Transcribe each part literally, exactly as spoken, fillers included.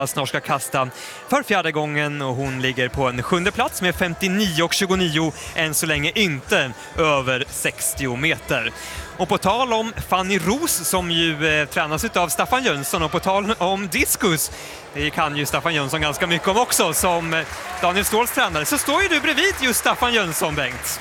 Snart ska kasta för fjärde gången och hon ligger på en sjunde plats med femtionio och tjugonio, än så länge inte över sextio meter. Och på tal om Fanny Ros som ju eh, tränas av Staffan Jönsson, och på tal om diskus, det kan ju Staffan Jönsson ganska mycket om också som eh, Daniel Ståhls tränare, så står ju du bredvid just Staffan Jönsson, Bengt.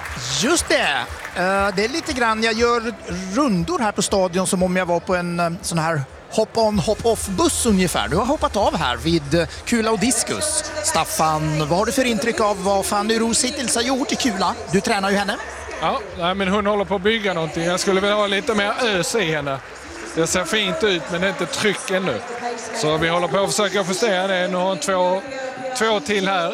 Just det, uh, det är lite grann, jag gör rundor här på stadion som om jag var på en uh, sån här hop-on, hop-off-buss ungefär. Du har hoppat av här vid kula och diskus. Staffan, vad har du för intryck av vad Fanny Ros hittills har gjort i kula? Du tränar ju henne. Ja, men hon håller på att bygga någonting. Jag skulle vilja ha lite mer ös i henne. Det ser fint ut, men det är inte tryck ännu. Så vi håller på att försöka justera det. Nu har hon två, två till här.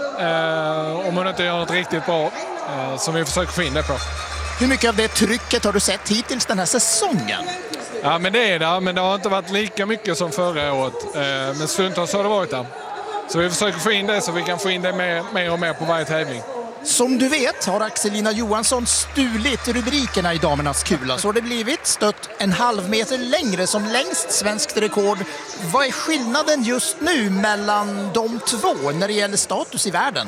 Eh, om hon inte gör något riktigt bra. Eh, som vi försöker få in det på. Hur mycket av det trycket har du sett hittills den här säsongen? Ja, men det är det. Men det har inte varit lika mycket som förra året. Eh, men stundtals har det varit där. Så vi försöker få in det så vi kan få in det mer, mer och mer på varje tävling. Som du vet har Axelina Johansson stulit rubrikerna i damernas kula, så har det blivit stött en halv meter längre som längst svenskt rekord. Vad är skillnaden just nu mellan de två när det gäller status i världen?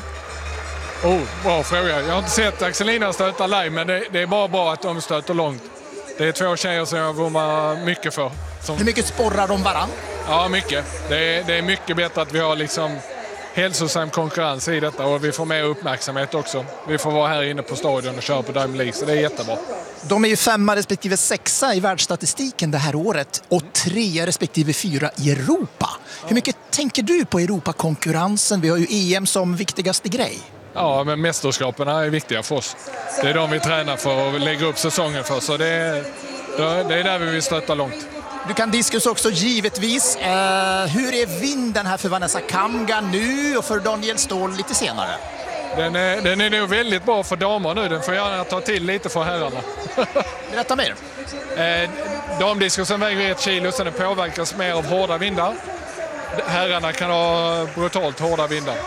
Oh, bra fråga. Jag har inte sett Axelina stöta live, men det, det är bara bra att de stöter långt. Det är två tjejer som jag vurmar mycket för. Som... Hur mycket sporrar de varann? Ja, mycket. Det är, det är mycket bättre att vi har liksom hälsosam konkurrens i detta, och vi får mer uppmärksamhet också. Vi får vara här inne på stadion och köra på Diamond League, så det är jättebra. De är ju femma respektive sexa i världsstatistiken det här året och tre respektive fyra i Europa. Hur mycket tänker du på Europakonkurrensen? Vi har ju E M som viktigaste grej. Ja, men mästerskaperna är viktiga för oss. Det är de vi tränar för och lägger upp säsongen för, så det är, det är där vi vill stötta långt. Du kan diskus också givetvis. Eh, hur är vinden här för Vanessa Kamga nu och för Daniel Ståhl lite senare? Den är, den är nog väldigt bra för damer nu. Den får gärna ta till lite för herrarna. Berätta mer. Eh, damdiskusen väger ett kilo, så den påverkas mer av hårda vindar. Herrarna kan ha brutalt hårda vindar.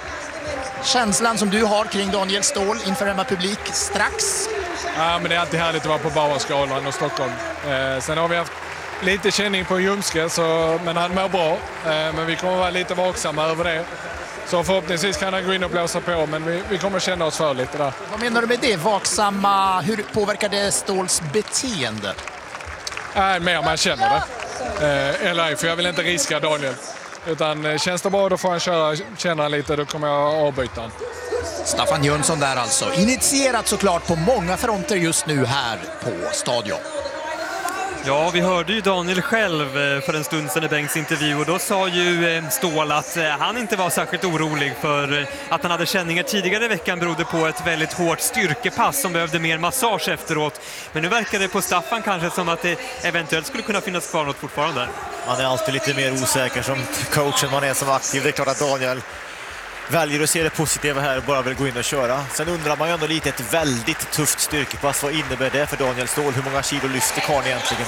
Känslan som du har kring Daniel Ståhl inför hemmapublik strax? Ja, men det är alltid härligt att vara på Bauerskalan och Stockholm. Eh, sen har vi haft lite känning på Ljumske, så, men han mår bra. Eh, men vi kommer vara lite vaksamma över det. Så förhoppningsvis kan han gå in och blåsa på, men vi, vi kommer känna oss för lite där. Vad menar du med det? Vaksamma, hur påverkar det Ståhls beteende? Nej, mer man känner det. Eh, eller för jag vill inte riska Daniel. Utan eh, känns det bra, då får han köra, känna lite, då kommer jag avbyta han. Staffan Jönsson där alltså. Initierat såklart på många fronter just nu här på stadion. Ja, vi hörde ju Daniel själv för en stund sedan i Bengts intervju, och då sa ju Ståhl att han inte var särskilt orolig för att han hade känningar tidigare i veckan berodde på ett väldigt hårt styrkepass som behövde mer massage efteråt. Men nu verkar det på Staffan kanske som att det eventuellt skulle kunna finnas kvar något fortfarande. Man är alltid lite mer osäker som coach än man är som aktiv. Det är klart att Daniel väljer att se det positiva här och bara vill gå in och köra. Sen undrar man ju ändå lite, ett väldigt tufft styrkepass. Vad innebär det för Daniel Ståhl? Hur många kilo lyfter karln egentligen?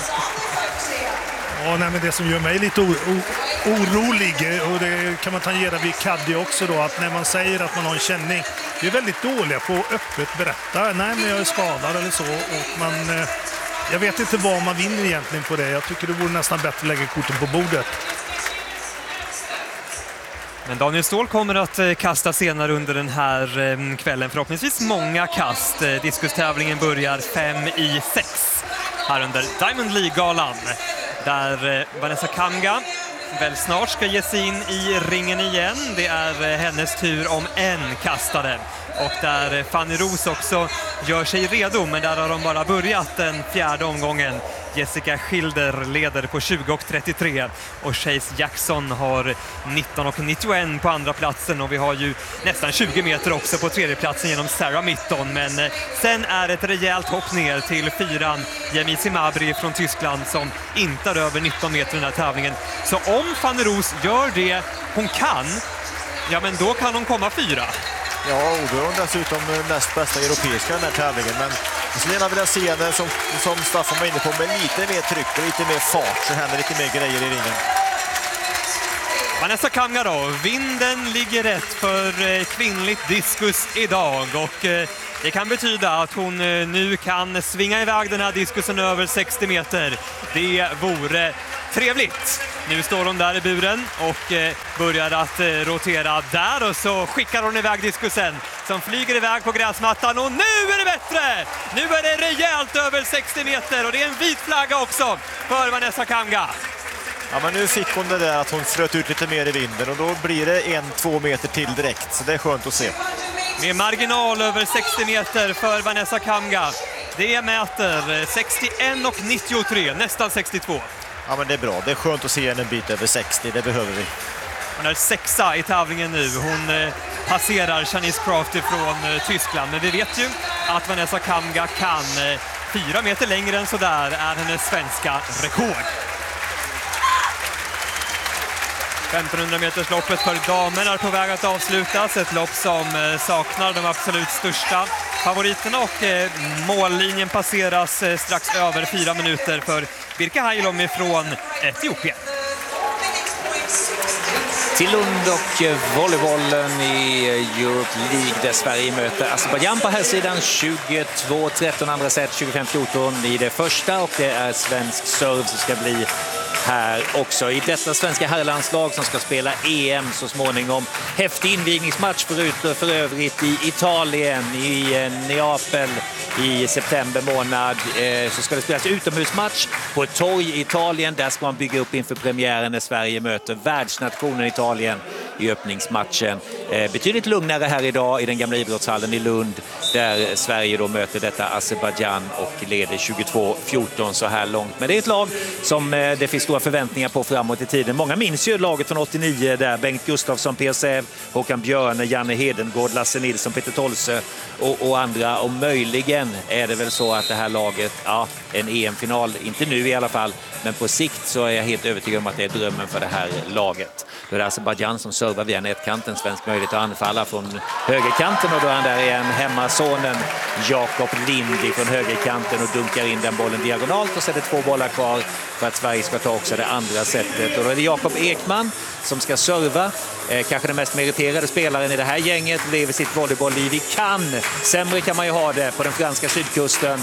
Ja, nej, men det som gör mig lite orolig, och det kan man tangera vid Caddy också då, att när man säger att man har en känning, vi är väldigt dåliga på att öppet berätta, nej men jag är skadad eller så, och man, jag vet inte vad man vinner egentligen på det. Jag tycker det vore nästan bättre att lägga korten på bordet. Men Daniel Ståhl kommer att kasta senare under den här kvällen. Förhoppningsvis många kast. Diskustävlingen börjar fem i sex här under Diamond League-galan. Där Vanessa Kamga väl snart ska ge sig in i ringen igen. Det är hennes tur om en kastare. Och där Fanny Ros också gör sig redo, men där har de bara börjat den fjärde omgången. Jessica Schilder leder på tjugo och trettiotre och Chase Jackson har nitton och nittioen på andra platsen, och vi har ju nästan tjugo meter också på tredje platsen genom Sarah Mitton. Men sen är ett rejält hopp ner till fyran Yemisi Mabry från Tyskland som inte är över nitton meter i den här tävlingen. Så om Fanny Ros gör det hon kan, ja men då kan hon komma fyra. Ja, och då är hon dessutom näst bästa europeiska i den här tävlingen. Men Selena vill jag se henne som, som Staffan var inne på, med lite mer tryck och lite mer fart, så händer lite mer grejer i ringen. Vanessa Kamga då, vinden ligger rätt för kvinnligt diskus idag, och det kan betyda att hon nu kan svinga iväg den här diskusen över sextio meter. Det vore trevligt. Nu står hon där i buren och eh, börjar att eh, rotera där och så skickar hon iväg diskusen som flyger iväg på gräsmattan och nu är det bättre! Nu är det rejält över sextio meter och det är en vit flagga också för Vanessa Kamga. Ja, men nu fick hon det där att hon flöt ut lite mer i vinden och då blir det en, två meter till direkt. Så det är skönt att se. Med marginal över sextio meter för Vanessa Kamga. Det mäter sextioen och nittiotre, nästan sextiotvå. Ja, men det är bra. Det är skönt att se en bit över sextio, det behöver vi. Hon är sexa i tävlingen nu. Hon eh, passerar Shanice Craft från eh, Tyskland. Men vi vet ju att Vanessa Kamga kan eh, fyra meter längre än så där är hennes svenska rekord. femtonhundra meters loppet för damen är på väg att avslutas. Ett lopp som eh, saknar de absolut största favoriterna och eh, mållinjen passeras eh, strax över fyra minuter för Birka Hailom ifrån Etiopien. Till Lund och volleybollen i Europe League där Sverige möter Azerbaijan på här sidan. tjugotvå tretton andra set, tjugofem fjorton i det första och det är svensk serve som ska bli här också i detta svenska herrlandslag som ska spela E M så småningom. Häftig invigningsmatch förut för övrigt i Italien, i Neapel i september månad. Eh, så ska det spelas utomhusmatch på ett torg i Italien. Där ska man bygga upp inför premiären när Sverige möter världsnationen Italien i öppningsmatchen. Eh, betydligt lugnare här idag i den gamla idrottshallen i Lund där Sverige då möter detta Azerbaijan och leder tjugotvå fjorton så här långt. Men det är ett lag som eh, det finns stora förväntningar på framåt i tiden. Många minns ju laget från åttionio där Bengt Gustafsson, P S F, Håkan Björne, Janne Hedengård, Lasse Nilsson, Peter Tolse och, och andra. Och möjligen är det väl så att det här laget, ja, en E M-final, inte nu i alla fall, men på sikt så är jag helt övertygad om att det är drömmen för det här laget. Då är det Azerbaijan som servar via nätkanten, svensk möjlighet att anfalla från högerkanten och då är han där igen hemmasonen Jakob Lindh från högerkanten och dunkar in den bollen diagonalt och sätter två bollar kvar för att Sverige ska ta också det andra sättet. Och då är det Jakob Ekman som ska serva, eh, kanske den mest meriterade spelaren i det här gänget, lever sitt volleybollliv i Cannes. Sämre kan man ju ha det på den franska sydkusten,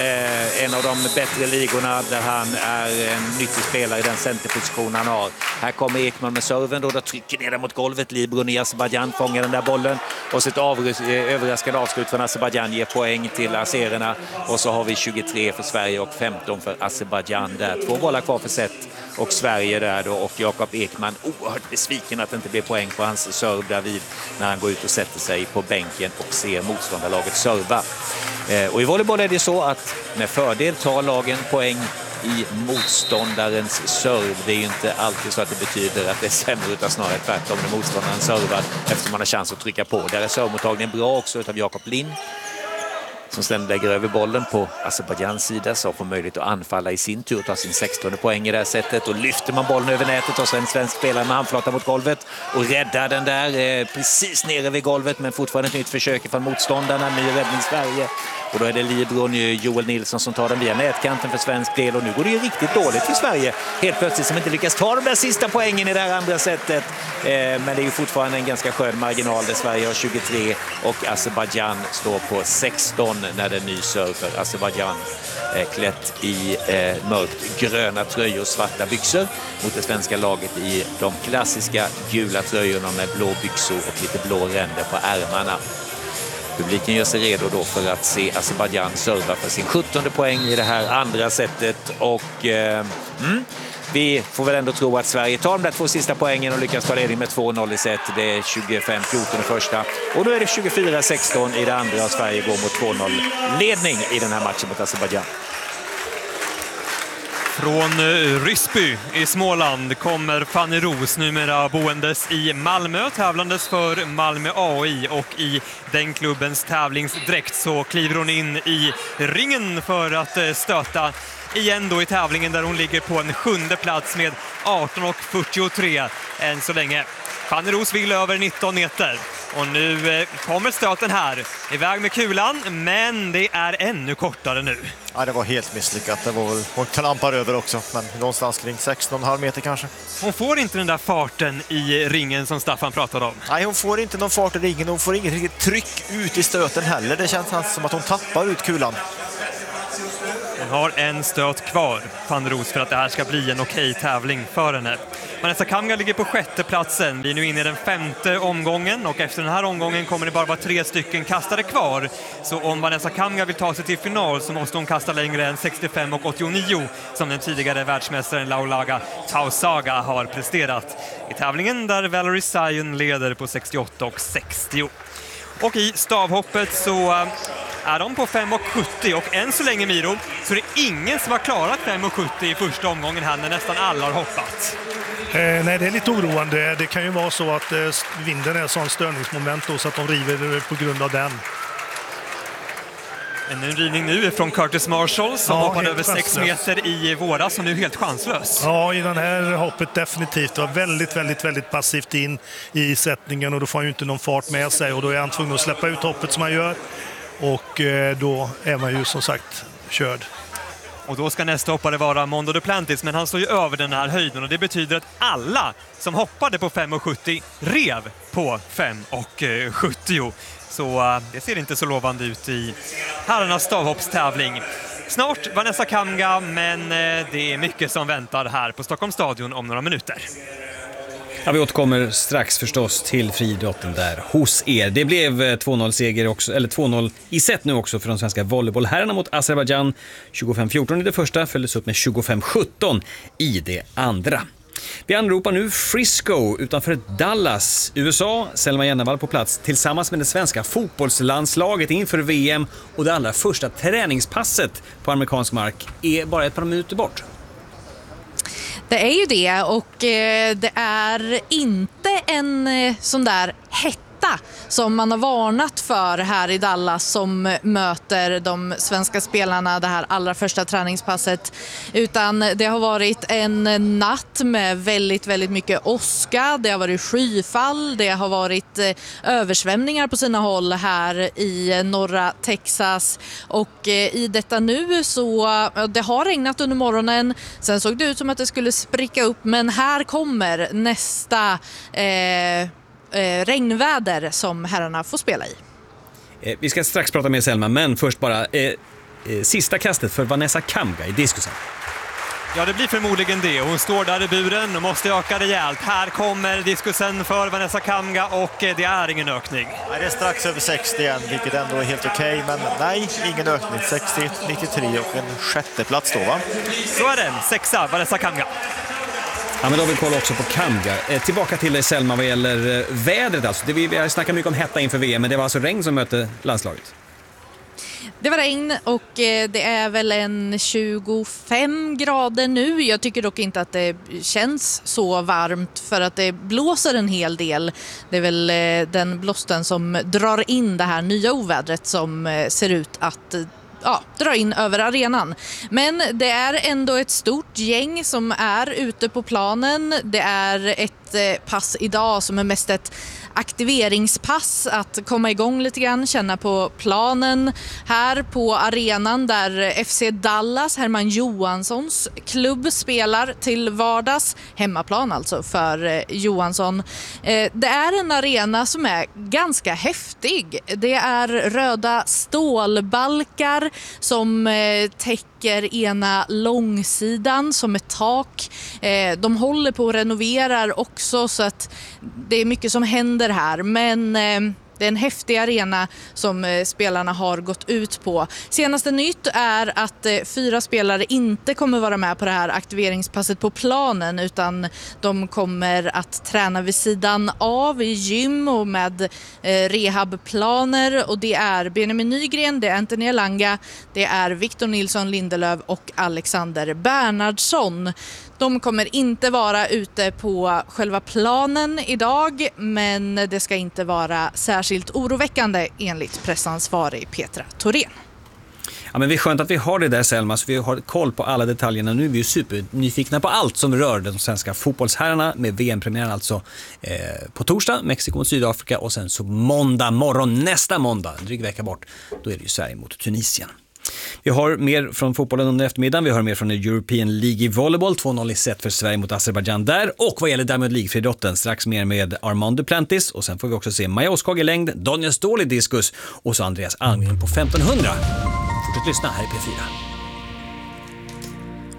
eh, en av de bättre ligorna där han är en nyttig spelare i den centerposition han har. Här kommer Ekman med serven då, då trycker ner den mot golvet. Libron i Azerbaijan fångar den där bollen och så ett av, överraskande avslut från Azerbaijan ger poäng till azererna och så har vi tjugotre för Sverige och femton för Azerbaijan där. Två bollar kvar för set och Sverige där då och Jakob Ekman oerhört besviken att det inte blir poäng på hans serve där vid när han går ut och sätter sig på bänken och ser motståndarlaget serva. Eh, och i volleyboll är det så att med fördel tar lagen poäng i motståndarens serve. Det är ju inte alltid så att det betyder att det är sämre utan snarare tvärtom när motståndaren servar eftersom man har chans att trycka på. Där är servemottagningen bra också utav Jakob Lindh som sedan lägger över bollen på Azerbaiджans sida så får möjlighet att anfalla i sin tur, ta sin sextonde poäng i det här sättet och lyfter man bollen över nätet och så en svensk spelare med handflata mot golvet och räddar den där eh, precis nere vid golvet men fortfarande ett nytt försök från motståndarna, ny räddning Sverige och då är det Libron Joel Nilsson som tar den via nätkanten för svensk del och nu går det ju riktigt dåligt för Sverige helt plötsligt som inte lyckas ta de där sista poängen i det här andra sättet eh, men det är ju fortfarande en ganska skön marginal där Sverige har tjugotre och Azerbaijan står på sexton när det nyser för Azerbaijan eh, klätt i eh, mörkt gröna tröjor och svarta byxor mot det svenska laget i de klassiska gula tröjorna med blå byxor och lite blå ränder på ärmarna. Publiken gör sig redo då för att se Azerbaijan serva för sin sjuttonde poäng i det här andra sättet och eh, mm, vi får väl ändå tro att Sverige tar de där två sista poängen och lyckas ta ledning med två noll i set. Det är tjugofem fjorton i första och då är det tjugofyra sexton i det andra och Sverige går mot två noll ledning i den här matchen mot Azerbaijan. Från Ryssby i Småland kommer Fanny Ros, numera boendes i Malmö, tävlandes för Malmö A I och i den klubbens tävlingsdräkt så kliver hon in i ringen för att stöta igen då i tävlingen där hon ligger på en sjunde plats med arton fyrtiotre än så länge. Fanny Ros vill över nitton meter och nu kommer stöten här iväg med kulan men det är ännu kortare nu. Ja, det var helt misslyckat. Det var väl, hon klampar över också, men någonstans kring sexton komma fem meter kanske. Hon får inte den där farten i ringen som Staffan pratade om. Nej, hon får inte någon fart i ringen. Hon får inget riktigt tryck ut i stöten heller. Det känns som att hon tappar ut kulan. Hon har en stöt kvar, van der Roos, för att det här ska bli en okej tävling för henne. Vanessa Kamga ligger på sjätte platsen. Vi är nu inne i den femte omgången och efter den här omgången kommer det bara vara tre stycken kastare kvar. Så om Vanessa Kamga vill ta sig till final så måste hon kasta längre än sextiofem och åttionio som den tidigare världsmästaren Laulaga Tausaga har presterat i tävlingen, där Valerie Sion leder på sextioåtta och sextio. Och i stavhoppet så är de på fem och sjuttio och än så länge, Miro, så är det ingen som har klarat fem och sjuttio i första omgången här när nästan alla har hoppat. Eh, nej, det är lite oroande. Det kan ju vara så att eh, vinden är sån störningsmoment då, så att de river på grund av den. En rivning nu är från Curtis Marshall som ja, hoppade över sex chanslös. meter i våras och nu helt chanslös. Ja, i den här hoppet definitivt. Det var väldigt, väldigt, väldigt passivt in i sättningen och då får han ju inte någon fart med sig och då är han tvungen att släppa ut hoppet som han gör och eh, då är man ju som sagt körd. Och då ska nästa hoppare vara Mondo Duplantis, men han står ju över den här höjden och det betyder att alla som hoppade på fem och sjuttio rev på fem och sjuttio. Så det ser inte så lovande ut i herrarnas stavhoppstävling. Snart Vanessa Kamga, men det är mycket som väntar här på Stockholms stadion om några minuter. Ja, vi återkommer strax förstås till friidrotten där hos er. Det blev två noll-seger också, eller två noll i set nu också för de svenska volleybollherrarna mot Azerbaijan. tjugofem fjorton i det första, följdes upp med tjugofem sjutton i det andra. Vi anropar nu Frisco utanför Dallas, U S A. Selma Jennevall på plats tillsammans med det svenska fotbollslandslaget inför V M och det allra första träningspasset på amerikansk mark är bara ett par minuter bort. Det är ju det och eh, det är inte en eh, sån där hetta som man har varnat för här i Dallas som möter de svenska spelarna det här allra första träningspasset, utan det har varit en natt med väldigt, väldigt mycket åska, det har varit skyfall, det har varit eh, översvämningar på sina håll här i norra Texas och eh, i detta nu så ja, det har regnat under morgonen, sen såg det ut som att det skulle spricka upp, men här kommer nästa eh, Eh, regnväder som herrarna får spela i. Eh, vi ska strax prata med Selma, men först bara eh, eh, sista kastet för Vanessa Kamga i diskusen. Ja, det blir förmodligen det. Hon står där i buren och måste öka rejält. Här kommer diskusen för Vanessa Kamga och det är ingen ökning. Nej, det är strax över sextio igen, vilket ändå är helt okej. Men nej, ingen ökning. sextio nittiotre och en sjätte plats då, va? Så är den. Sexa, Vanessa Kamga. Ja, men då vill vi kolla också på Kamga. Eh, tillbaka till dig, Selma, vad gäller eh, vädret. Alltså. Det, vi, vi har snackat mycket om hetta inför V M, men det var alltså regn som mötte landslaget. Det var regn och det är väl en tjugofem grader nu. Jag tycker dock inte att det känns så varmt för att det blåser en hel del. Det är väl den blåsten som drar in det här nya ovädret som ser ut att ja, dra in över arenan. Men det är ändå ett stort gäng som är ute på planen. Det är ett pass idag som är mest ett aktiveringspass, att komma igång lite grann, känna på planen här på arenan där F C Dallas, Herman Johanssons klubb, spelar till vardags. Hemmaplan alltså för Johansson. Det är en arena som är ganska häftig. Det är röda stålbalkar som täcker ena långsidan som ett tak. De håller på att renovera också så att det är mycket som händer här, men eh, det är en häftig arena som eh, spelarna har gått ut på. Senaste nytt är att eh, fyra spelare inte kommer vara med på det här aktiveringspasset på planen, utan de kommer att träna vid sidan av i gym och med eh, rehabplaner, och det är Benjamin Nygren, det är Anthony Elanga, det är Victor Nilsson Lindelöf och Alexander Bernhardsson. De kommer inte vara ute på själva planen idag, men det ska inte vara särskilt oroväckande enligt pressansvarig Petra Thorén. Ja, men det är skönt att vi har det där, Selma, så vi har koll på alla detaljerna. Nu är vi ju supernyfikna på allt som rör de svenska fotbollsherrarna med V M-premiären alltså eh, på torsdag, Mexiko mot Sydafrika, och sen så måndag morgon, nästa måndag, en dryg vecka bort, då är det ju Sverige mot Tunisien. Vi har mer från fotbollen under eftermiddagen. Vi har mer från European League i volleyboll. två noll i set för Sverige mot Azerbaijan där. Och vad gäller Diamond League-friidrotten, strax mer med Armand Duplantis. Och sen får vi också se Maja Oskog i längd, Donja Ståhl i diskus och så Andreas Almgren på femtonhundra. Fortsätt lyssna här i P fyra.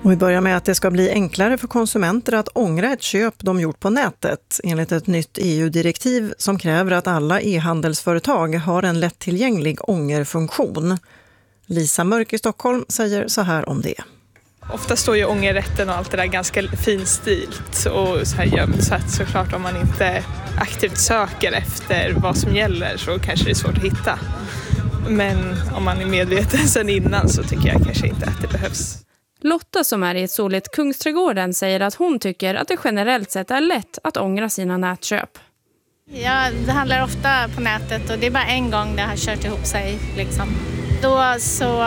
Och vi börjar med att det ska bli enklare för konsumenter att ångra ett köp de gjort på nätet enligt ett nytt E U-direktiv som kräver att alla e-handelsföretag har en lättillgänglig ångerfunktion. Lisa Mörk i Stockholm säger så här om det. Ofta står ju ångerrätten och allt det där ganska finstilt och så här gömt, så att såklart om man inte aktivt söker efter vad som gäller så kanske det är svårt att hitta. Men om man är medveten sedan innan så tycker jag kanske inte att det behövs. Lotta som är i ett soligt Kungsträdgården säger att hon tycker att det generellt sett är lätt att ångra sina nätköp. Ja, det handlar ofta på nätet och det är bara en gång det har kört ihop sig. Liksom. Då så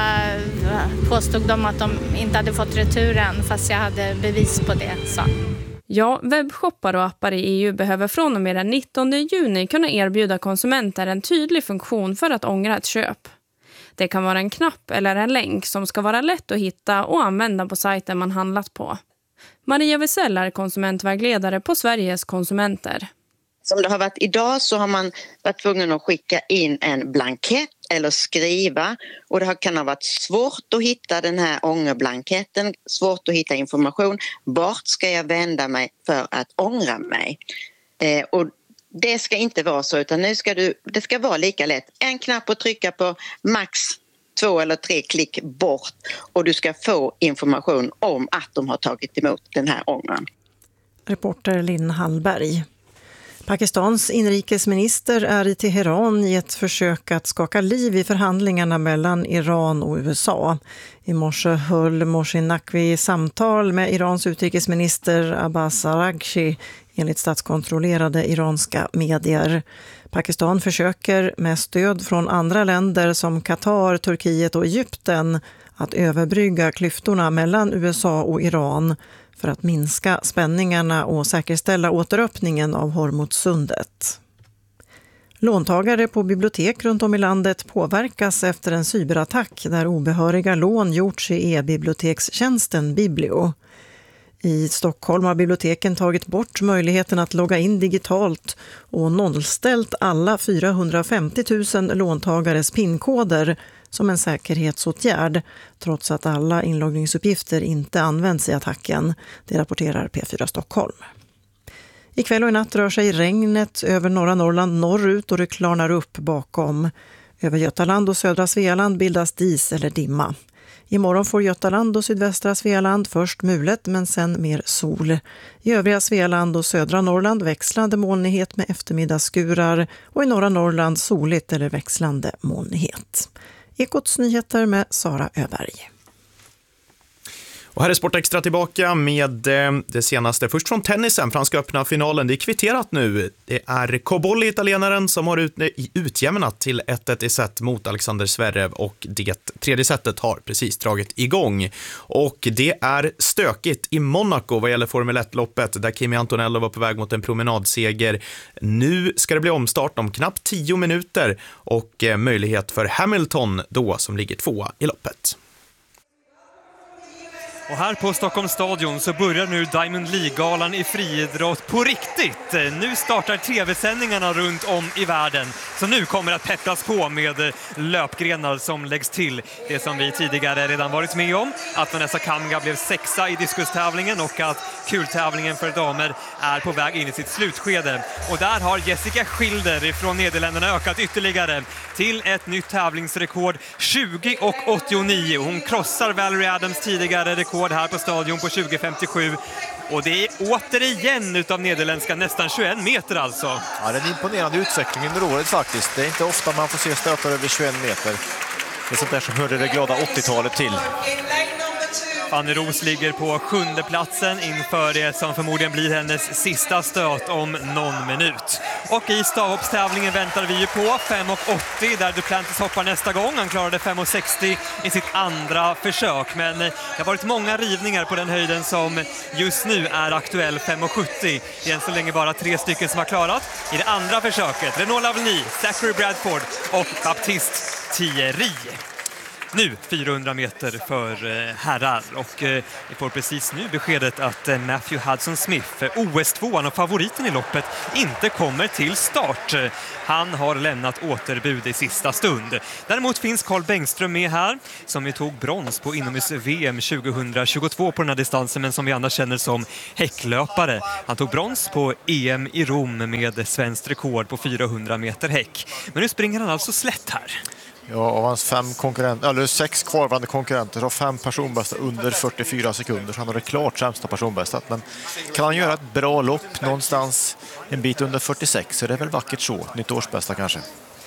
uh, påstod de att de inte hade fått returen fast jag hade bevis på det. Så. Ja, webbshoppar och appar i E U behöver från och med den nittonde juni kunna erbjuda konsumenter en tydlig funktion för att ångra ett köp. Det kan vara en knapp eller en länk som ska vara lätt att hitta och använda på sajten man handlat på. Maria Wessell är konsumentvägledare på Sveriges konsumenter. Som det har varit idag så har man varit tvungen att skicka in en blankett eller skriva och det kan ha varit svårt att hitta den här ångerblanketten, svårt att hitta information. Vart ska jag vända mig för att ångra mig? Eh, och det ska inte vara så utan nu ska du, det ska vara lika lätt. En knapp att trycka på, max två eller tre klick bort och du ska få information om att de har tagit emot den här ångern. Reporter Linn Hallberg. Pakistans inrikesminister är i Teheran i ett försök att skaka liv i förhandlingarna mellan Iran och U S A. I morse höll Mohsin Naqvi samtal med Irans utrikesminister Abbas Araghchi enligt statskontrollerade iranska medier. Pakistan försöker med stöd från andra länder som Qatar, Turkiet och Egypten att överbrygga klyftorna mellan U S A och Iran för att minska spänningarna och säkerställa återöppningen av Hormuzsundet. Låntagare på bibliotek runt om i landet påverkas efter en cyberattack där obehöriga lån gjorts i e-bibliotekstjänsten Biblio. I Stockholm har biblioteken tagit bort möjligheten att logga in digitalt och nollställt alla fyrahundrafemtio tusen låntagares pinkoder som en säkerhetsåtgärd, trots att alla inloggningsuppgifter inte används i attacken. Det rapporterar P fyra Stockholm. Ikväll och i natt rör sig regnet över norra Norrland norrut och det klarnar upp bakom. Över Götaland och södra Svealand bildas dis eller dimma. Imorgon får Götaland och sydvästra Svealand först mulet men sen mer sol. I övriga Svealand och södra Norrland växlande molnighet med eftermiddagsskurar och i norra Norrland soligt eller växlande molnighet. Ekots nyheter med Sara Öberg. Och här är Sportextra tillbaka med det senaste. Först från tennisen, franska öppna finalen. Det är kvitterat nu. Det är Cobolli, italienaren, som har ut, utjämnat till ett ett i set mot Alexander Zverev. Och det tredje setet har precis dragit igång. Och det är stökigt i Monaco vad gäller Formel ett-loppet. Där Kimi Antonello var på väg mot en promenadseger. Nu ska det bli omstart om knappt tio minuter. Och möjlighet för Hamilton då som ligger tvåa i loppet. Och här på Stockholms stadion så börjar nu Diamond League-galan i friidrott på riktigt. Nu startar tv-sändningarna runt om i världen. Så nu kommer att peppras på med löpgrenar som läggs till. Det som vi tidigare redan varit med om. Att Vanessa Kamga blev sexa i diskustävlingen och att kultävlingen för damer är på väg in i sitt slutskede. Och där har Jessica Schilder från Nederländerna ökat ytterligare till ett nytt tävlingsrekord tjugo och åttionio. Hon krossar Valerie Adams tidigare rekord här på stadion på tjugo femtiosju. Och det är återigen utav nederländska nästan tjugoett meter alltså. Ja, det är en imponerande utveckling under året faktiskt. Det är inte ofta man får se stötar över tjugoett meter. Det är sånt där som hörde det glada åttiotalet till. Fanny Roos ligger på sjunde platsen inför det som förmodligen blir hennes sista stöt om någon minut. Och i stavhoppstävlingen väntar vi ju på fem och åttio där Duplantis hoppar nästa gång. Han klarade fem och sextio i sitt andra försök. Men det har varit många rivningar på den höjden som just nu är aktuell fem och sjuttio. Det är än så länge bara tre stycken som har klarat. I det andra försöket Renaud Lavigny, Zachary Bradford och Baptiste Thierry. Nu fyrahundra meter för herrar och vi får precis nu beskedet att Matthew Hudson Smith, O S-tvåan och favoriten i loppet, inte kommer till start. Han har lämnat återbud i sista stund. Däremot finns Carl Bengström med här som vi tog brons på inomhus-V M tjugohundratjugotvå på den här distansen, men som vi annars känner som häcklöpare. Han tog brons på E M i Rom med svenskt rekord på fyrahundra meter häck. Men nu springer han alltså slätt här. Ja, av hans fem konkurrenter, eller sex kvarvarande konkurrenter har fem personbästa under fyrtiofyra sekunder, så han har det klart sämsta personbästat. Men kan han göra ett bra lopp någonstans en bit under fyrtiosex, så är det väl vackert så. Nytt årsbästa kanske.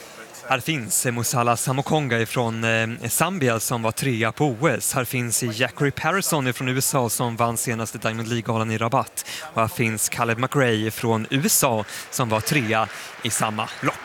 Här finns Musala Samokonga från eh, Zambia som var trea på O S. Här finns Jackery Parison från U S A som vann senaste Diamond League-galan i Rabat. Och här finns Caleb McRae från U S A som var trea i samma lopp.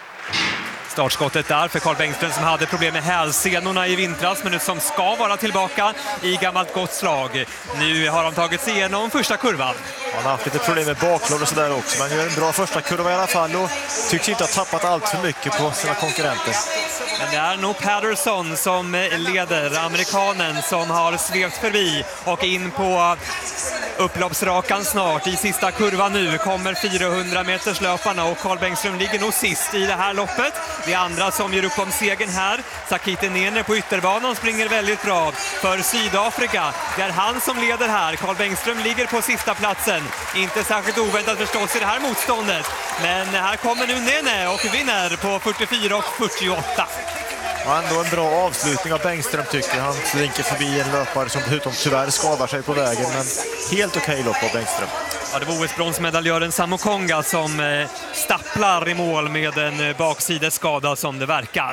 Startskottet där för Carl Bengström som hade problem med hälsenorna i vintras, men nu som ska vara tillbaka i gammalt gott slag. Nu har de tagit sig igenom första kurvan. Han har haft lite problem med baklåd och sådär också, men gör en bra första kurva i alla fall och tycks inte ha tappat allt för mycket på sina konkurrenter. Men det är nog Patterson som leder, amerikanen som har svept förbi och in på upploppsrakan snart. I sista kurvan nu kommer fyrahundra meters löparna och Carl Bengström ligger nog sist i det här loppet. Det andra som gör upp om segern här, Sakite Nene på ytterbanan, springer väldigt bra för Sydafrika. Det är han som leder här. Carl Bengström ligger på sista platsen. Inte särskilt oväntat förstås i det här motståndet. Men här kommer nu Nene och vinner på fyrtiofyra och fyrtioåtta. Och ändå en bra avslutning av Bengström tycker han. Slinker förbi en löpare som utom tyvärr skadar sig på vägen, men helt okej lopp av Bengström. Ja, det var O S-bronsmedaljören Samokonga som eh, stapplar i mål med en baksideskada som det verkar.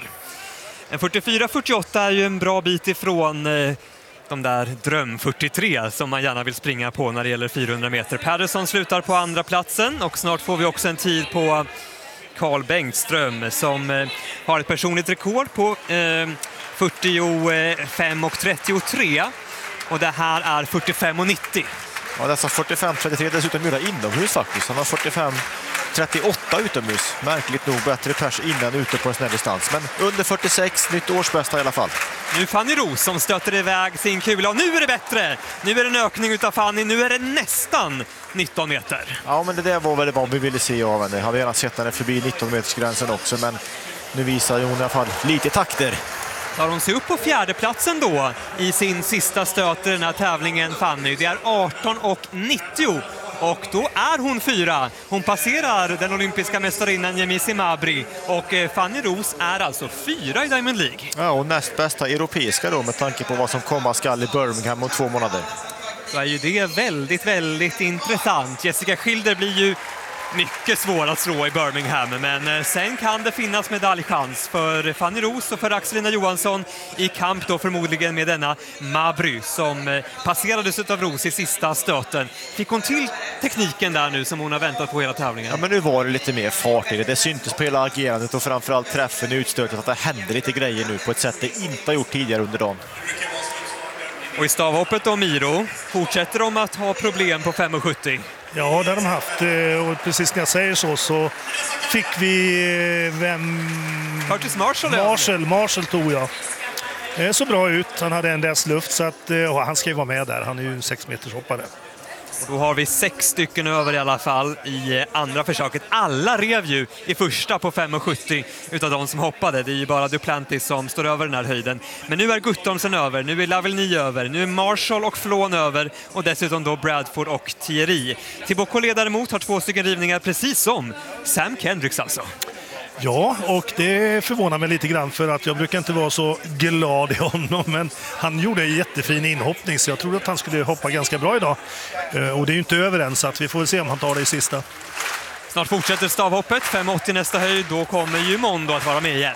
En fyrtiofyra fyrtioåtta är ju en bra bit ifrån eh, de där dröm fyrtiotre som man gärna vill springa på när det gäller fyrahundra meter. Patterson slutar på andra platsen och snart får vi också en tid på Carl Bengström som eh, har ett personligt rekord på eh, fyrtiofem och trettiotre och det här är fyrtiofem och nittio. Ja, dessa fyrtiofem trettiotre dessutom gjorde inomhus faktiskt. Han har fyrtiofem trettioåtta utomhus. Märkligt nog bättre pers innan ute på en snäll distans. Men under fyrtiosex, nytt årsbästa i alla fall. Nu Fanny Roos som stöter iväg sin kula och nu är det bättre. Nu är det en ökning utav Fanny. Nu är det nästan nitton meter. Ja, men det där var väl vad vi ville se av henne. Jag hade gärna sett henne förbi nitton metersgränsen också, men nu visar hon i alla fall lite takter. Tar hon sig upp på fjärdeplatsen då i sin sista stöt i den här tävlingen, Fanny. Det är arton och nittio och då är hon fyra. Hon passerar den olympiska mästarinnan Yemisi Mabry och Fanny Roos är alltså fyra i Diamond League. Ja, och näst bästa europeiska då med tanke på vad som komma skall i Birmingham om två månader. Så är ju det väldigt, väldigt intressant. Jessica Schilder blir ju mycket svår att slå i Birmingham, men sen kan det finnas medaljchans för Fanny Roos och för Axelina Johansson i kamp då förmodligen med denna Mabry som passerades av Roos i sista stöten. Fick hon till tekniken där nu som hon har väntat på hela tävlingen? Ja, men nu var det lite mer fart i det. Det syntes på hela agerandet och framförallt träffen i utstötet att det händer lite grejer nu på ett sätt det inte har gjort tidigare under dagen. Och i stavhoppet då, Miro, fortsätter de att ha problem på fem sjuttio? Ja, det har de haft. Och precis när jag säger så så fick vi vem... Curtis Marshall. Marshall, Marshall tog jag. Det så bra ut. Han hade en dess luft så att och han ska ju vara med där. Han är ju sex meters hoppare. Och då har vi sex stycken över i alla fall i andra försöket. Alla rev ju i första på fem sjuttio utav de som hoppade. Det är ju bara Duplantis som står över den här höjden. Men nu är Guttormsen över, nu är Lavigny över, nu är Marshall och Flån över och dessutom då Bradford och Thierry. Thibaut däremot har två stycken rivningar precis som Sam Kendricks alltså. Ja, och det förvånar mig lite grann för att jag brukar inte vara så glad i honom, men han gjorde en jättefin inhoppning så jag trodde att han skulle hoppa ganska bra idag. Och det är ju inte över än så att vi får se om han tar det i sista. Snart fortsätter stavhoppet, fem åttio nästa höjd, då kommer ju Mondo att vara med igen.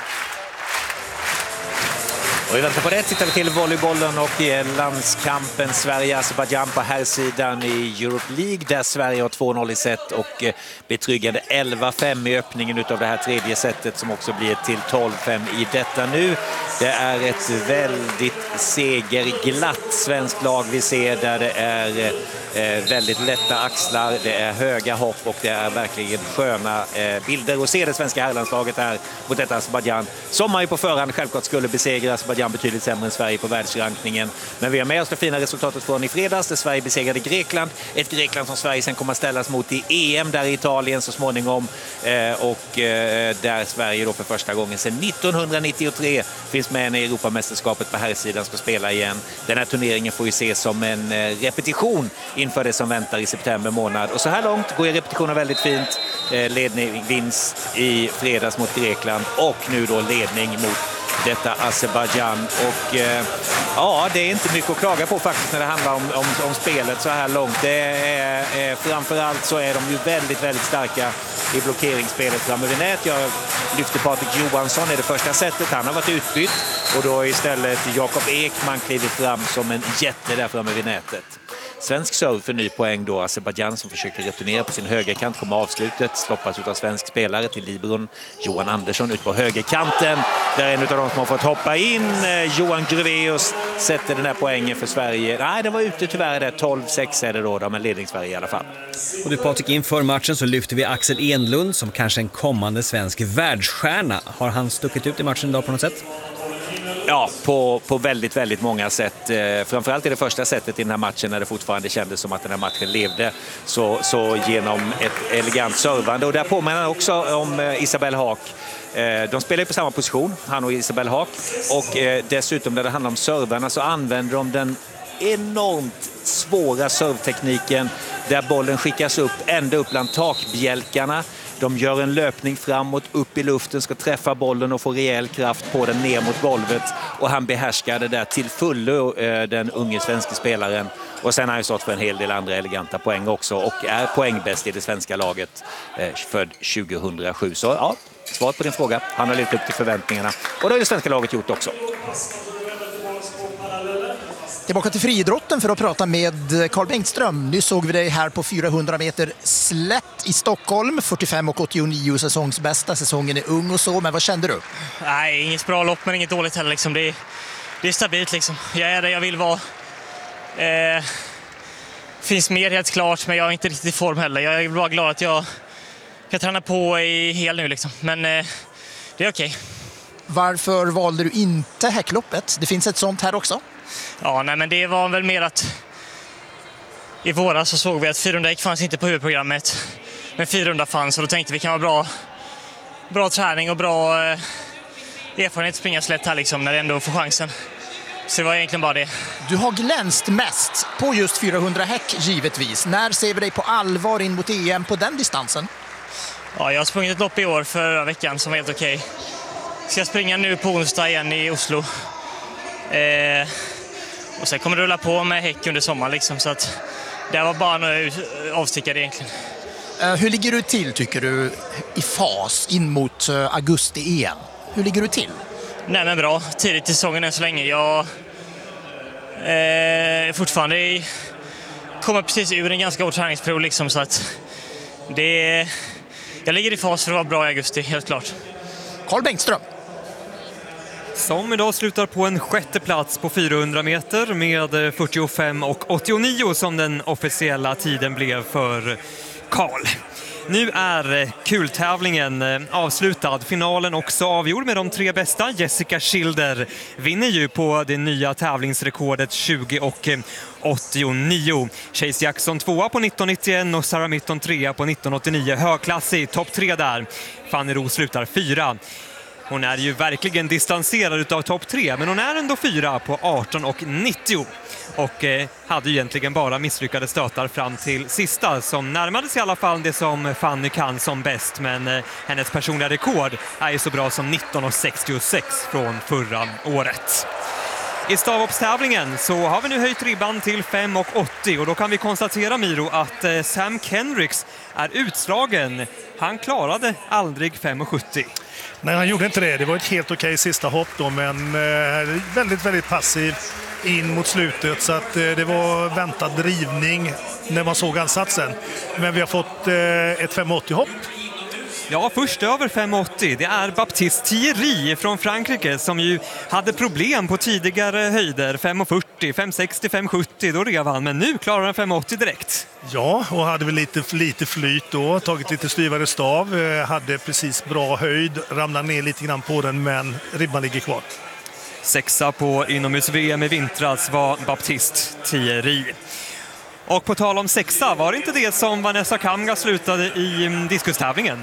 Och i väntan på det tittar vi till volleybollen och landskampen Sverige-Azerbaijan på här sidan i Europe League där Sverige har två noll i set och betryggande elva fem i öppningen utav det här tredje setet som också blir till tolv fem i detta nu. Det är ett väldigt segerglatt svenskt lag vi ser där det är eh, väldigt lätta axlar, det är höga hopp och det är verkligen sköna eh, bilder och se det svenska herrlandslaget här mot detta Azerbaijan som man ju på förhand självklart skulle besegra Azerbaijan Azerbajdzjan betydligt sämre än Sverige på världsrankningen. Men vi har med oss det fina resultatet från i fredags där Sverige besegrade Grekland. Ett Grekland som Sverige sen kommer att ställas mot i E M där i Italien så småningom. Eh, och eh, där Sverige då för första gången sedan nittonhundranittiotre finns med när Europamästerskapet på herrsidan ska spela igen. Den här turneringen får ju ses som en eh, repetition inför det som väntar i september månad. Och så här långt går ju repetitionen väldigt fint. Eh, ledning, vinst i fredags mot Grekland och nu då ledning mot detta Azerbajdzjan. Och eh, ja, det är inte mycket att klaga på faktiskt när det handlar om, om, om spelet så här långt. Det är, eh, framförallt så är de ju väldigt, väldigt starka i blockeringsspelet framme vid nät. Jag lyfter Patrik Johansson i det första setet. Han har varit utbytt och då istället Jakob Ekman klivit fram som en jätte där framme vid nätet. Svensk serve för ny poäng då. Azerbajdzjan som försöker returnera på sin högerkant kommer avslutet. Stoppas ut av svensk spelare till Libron. Johan Andersson ut på högerkanten. Där är en av de som har fått hoppa in. Johan Gruveus sätter den här poängen för Sverige. Nej, det var ute tyvärr där. tolv sex är det då. De är ledning-Sverige i alla fall. Och du Patrik, inför matchen så lyfter vi Axel Enlund som kanske en kommande svensk världsstjärna. Har han stuckit ut i matchen idag på något sätt? Ja, på, på väldigt, väldigt många sätt. Eh, framförallt i det första sättet i den här matchen när det fortfarande kändes som att den här matchen levde. Så, så genom ett elegant servande. Och där påminner också om eh, Isabelle Haak. Eh, de spelar på samma position, han och Isabelle Haak. Och eh, dessutom när det handlar om servarna så använder de den enormt svåra servtekniken där bollen skickas upp ända upp bland takbjälkarna. De gör en löpning framåt, upp i luften, ska träffa bollen och få rejäl kraft på den ner mot golvet. Och han behärskar det där till fullo, den unge svenska spelaren. Och sen har han stått för en hel del andra eleganta poäng också och är poängbäst i det svenska laget född tjugohundrasju. Så ja, svar på din fråga. Han har levt upp till förväntningarna. Och det har det svenska laget gjort också. Tillbaka till friidrotten för att prata med Carl Bengtström. Nu såg vi dig här på fyrahundra meter slätt i Stockholm. fyrtiofem och åttionio säsongsbästa. Säsongen är ung och så, men vad kände du? Nej, inget bra lopp men inget dåligt heller. Liksom. Det, är, det är stabilt. Liksom. Jag är där jag vill vara. Eh, finns mer helt klart, men jag är inte riktigt i form heller. Jag är bara glad att jag kan träna på i hel nu. Liksom. Men eh, det är okej. Varför valde du inte häckloppet? Det finns ett sånt här också. Ja, nej, men det var väl mer att i våras så såg vi att fyrahundra häck fanns inte på huvudprogrammet. Men fyrahundra fanns och då tänkte vi kan vara bra, bra träning och bra eh, erfarenhet att springa slätt här liksom, när det ändå får chansen. Så det var egentligen bara det. Du har glänst mest på just fyrahundra häck givetvis. När ser vi dig på allvar in mot E M på den distansen? Ja, jag har sprungit ett lopp i år förra veckan som var helt okej. Ska jag springa nu på onsdag igen i Oslo. Eh, och sen kommer det rulla på med häck under sommaren liksom, så att det var bara några avstickare egentligen. Uh, hur ligger du till tycker du i fas in mot uh, augusti E M? Hur ligger du till? Nej men bra, tidigt i säsongen än så länge. Jag eh, fortfarande i, kommer precis ur en ganska hård träningsperiod liksom, så att det, jag ligger i fas för att vara bra i augusti, helt klart. Carl Bengtström. Som idag slutar på en sjätte plats på fyrahundra meter med fyrtiofem och åttionio som den officiella tiden blev för Carl. Nu är kultävlingen avslutad. Finalen också avgjord med de tre bästa. Jessica Schilder vinner ju på det nya tävlingsrekordet tjugo och åttionio. Chase Jackson tvåa på nitton nittioen och Sarah Mitton trea på nitton åttionio. Högklassig, topp tre där. Fanny Ro slutar fyra. Hon är ju verkligen distanserad utav topp tre, men hon är ändå fyra på arton och nittio. Och eh, hade ju egentligen bara misslyckade stötar fram till sista, som närmades i alla fall det som Fanny kan som bäst. Men eh, hennes personliga rekord är ju så bra som nitton och sextiosex från förra året. I stavhoppstävlingen så har vi nu höjt ribban till fem och åttio och då kan vi konstatera, Miro, att eh, Sam Kendricks är utslagen. Han klarade aldrig fem och sjuttio. Nej, han gjorde inte det. Det var ett helt okej sista hopp då, men eh, väldigt, väldigt passiv in mot slutet, så att eh, det var väntad drivning när man såg ansatsen. Men vi har fått eh, ett fem åttio-hopp. Ja, först över fem åttio. Det är Baptiste Thierry från Frankrike som ju hade problem på tidigare höjder. fem fyrtio, fem sextio, fem sjuttio, då rev han. Men nu klarar han fem åttio direkt. Ja, och hade väl lite, lite flyt då. Tagit lite styvare stav. Hade precis bra höjd. Ramlade ner lite grann på den, men ribban ligger kvar. Sexa på inomhus-V M i vintras var Baptiste Thierry. Och på tal om sexa, var det inte det som Vanessa Kamga slutade i diskustävlingen?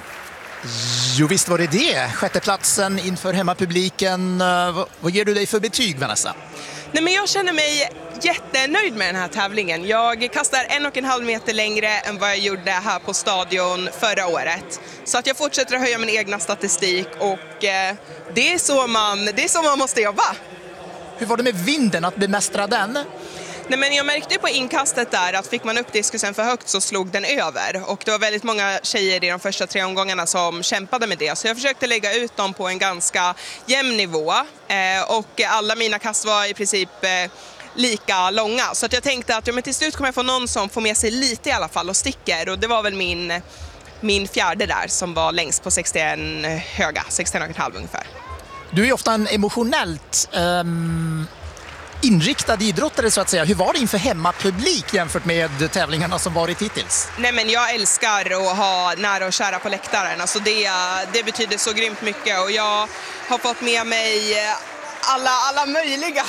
Jo, visst var det det. Sjätteplatsen inför hemmapubliken. Vad ger du dig för betyg, Vanessa? Nej, men jag känner mig jättenöjd med den här tävlingen. Jag kastar en och en halv meter längre än vad jag gjorde här på stadion förra året. Så att jag fortsätter att höja min egna statistik och eh, det, är så man, det är så man måste jobba. Hur var det med vinden, att bemästra den? Nej, men jag märkte på inkastet där att fick man upp diskusen för högt så slog den över. Och det var väldigt många tjejer i de första tre omgångarna som kämpade med det. Så jag försökte lägga ut dem på en ganska jämn nivå. Eh, och alla mina kast var i princip eh, lika långa. Så att jag tänkte att ja, men till slut kommer jag få någon som får med sig lite i alla fall och sticker. Och det var väl min, min fjärde där som var längst på sextioen höga, sextioen och en halv ungefär. Du är ju ofta en emotionellt um, inriktad idrottare så att säga. Hur var det inför hemmapublik jämfört med tävlingarna som varit hittills? Nej, men jag älskar att ha nära och kära på läktaren. Alltså det, det betyder så grymt mycket och jag har fått med mig alla, alla möjliga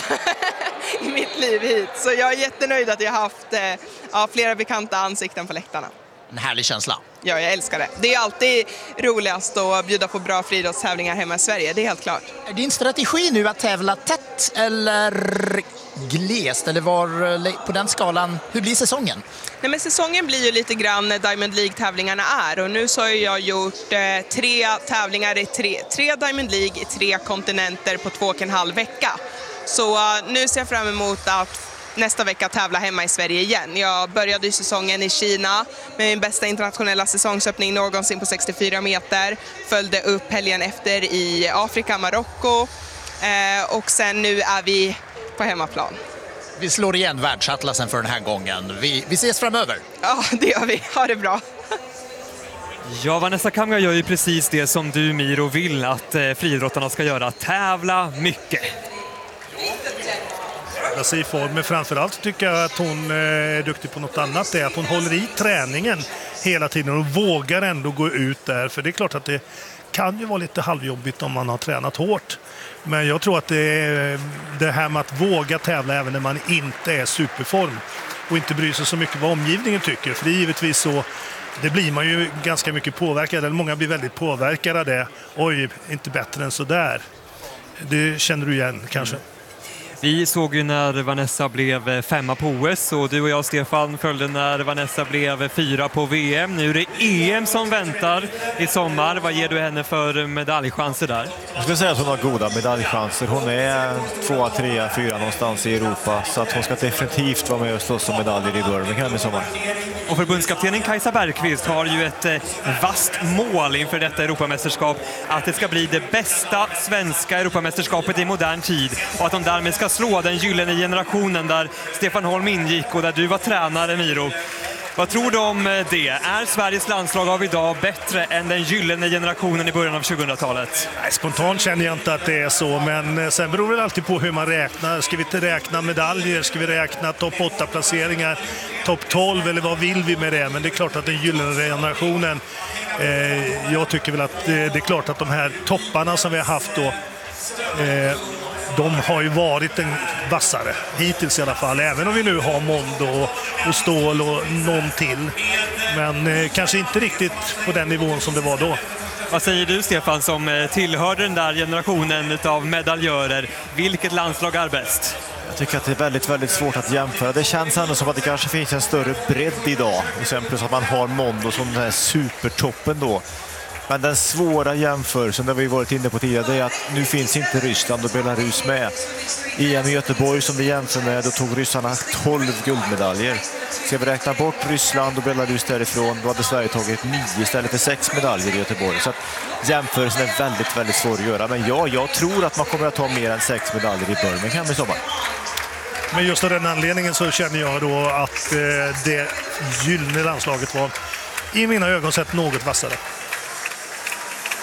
i mitt liv hit. Så jag är jättenöjd att jag har haft ja, flera bekanta ansikten på läktarna. En härlig känsla. Ja, jag älskar det. Det är alltid roligast att bjuda på bra friidrottstävlingar hemma i Sverige, det är helt klart. Är din strategi nu att tävla tätt eller glest? Eller var på den skalan, hur blir säsongen? Nej, men säsongen blir ju lite grann när Diamond League-tävlingarna är. Och nu så har jag gjort eh, tre tävlingar i tre, tre Diamond League i tre kontinenter på två och en halv vecka. Så uh, nu ser jag fram emot att nästa vecka tävla hemma i Sverige igen. Jag började ju säsongen i Kina med min bästa internationella säsongsöppning någonsin på sextiofyra meter. Följde upp helgen efter i Afrika, Marocko. Eh, och sen nu är vi på hemmaplan. Vi slår igen världsatlasen för den här gången. Vi, vi ses framöver. Ja, det gör vi. Ha det bra. Ja, Vanessa Kamga gör ju precis det som du, Miro, vill att eh, friidrottarna ska göra. Tävla mycket. I form, men framförallt tycker jag att hon är duktig på något annat. Det är att hon håller i träningen hela tiden och vågar ändå gå ut där. För det är klart att det kan ju vara lite halvjobbigt om man har tränat hårt. Men jag tror att det är det här med att våga tävla även när man inte är superform och inte bryr sig så mycket vad omgivningen tycker. För det är givetvis så, det blir man ju ganska mycket påverkad, eller många blir väldigt påverkade av det. Oj, inte bättre än så där. Det känner du igen kanske. Mm. Vi såg ju när Vanessa blev femma på O S och du och jag, Stefan, följde när Vanessa blev fyra på V M. Nu är det E M som väntar i sommar. Vad ger du henne för medaljchanser där? Jag skulle säga att hon har goda medaljchanser. Hon är tvåa, trea, fyra någonstans i Europa, så att hon ska definitivt vara med och slåss om medaljer i Birmingham i sommar. Och förbundskaptenen Kajsa Bergqvist har ju ett eh, vasst mål inför detta Europamästerskap, att det ska bli det bästa svenska Europamästerskapet i modern tid och att de därmed ska slå den gyllene generationen där Stefan Holm ingick och där du var tränare, Miro. Vad tror du om det? Är Sveriges landslag av idag bättre än den gyllene generationen i början av tjugohundratalet? Nej, spontant känner jag inte att det är så, men sen beror det alltid på hur man räknar. Ska vi inte räkna medaljer? Ska vi räkna topp åtta placeringar? Topp tolv? Eller vad vill vi med det? Men det är klart att den gyllene generationen, eh, jag tycker väl att eh, det är klart att de här topparna som vi har haft då, eh, de har ju varit en vassare, hittills i alla fall. Även om vi nu har Mondo och, och Stål och någon till. Men eh, kanske inte riktigt på den nivån som det var då. Vad säger du, Stefan, som tillhörde den där generationen av medaljörer? Vilket landslag är bäst? Jag tycker att det är väldigt, väldigt svårt att jämföra. Det känns ändå som att det kanske finns en större bredd idag. Och sen plus att man har Mondo som den här supertoppen då. Men den svåra jämförelsen, där vi varit inne på tidigare, det är att nu finns inte Ryssland och Belarus med. I E M i Göteborg som vi jämför med, då tog ryssarna tolv guldmedaljer. Ska vi räkna bort Ryssland och Belarus därifrån, då hade Sverige tagit nio istället för sex medaljer i Göteborg. Så att jämförelsen är väldigt, väldigt svår att göra. Men ja, jag tror att man kommer att ta mer än sex medaljer i Birmingham i sommar. Men just av den anledningen så känner jag då att eh, det gyllene landslaget var i mina ögon sett något vassare.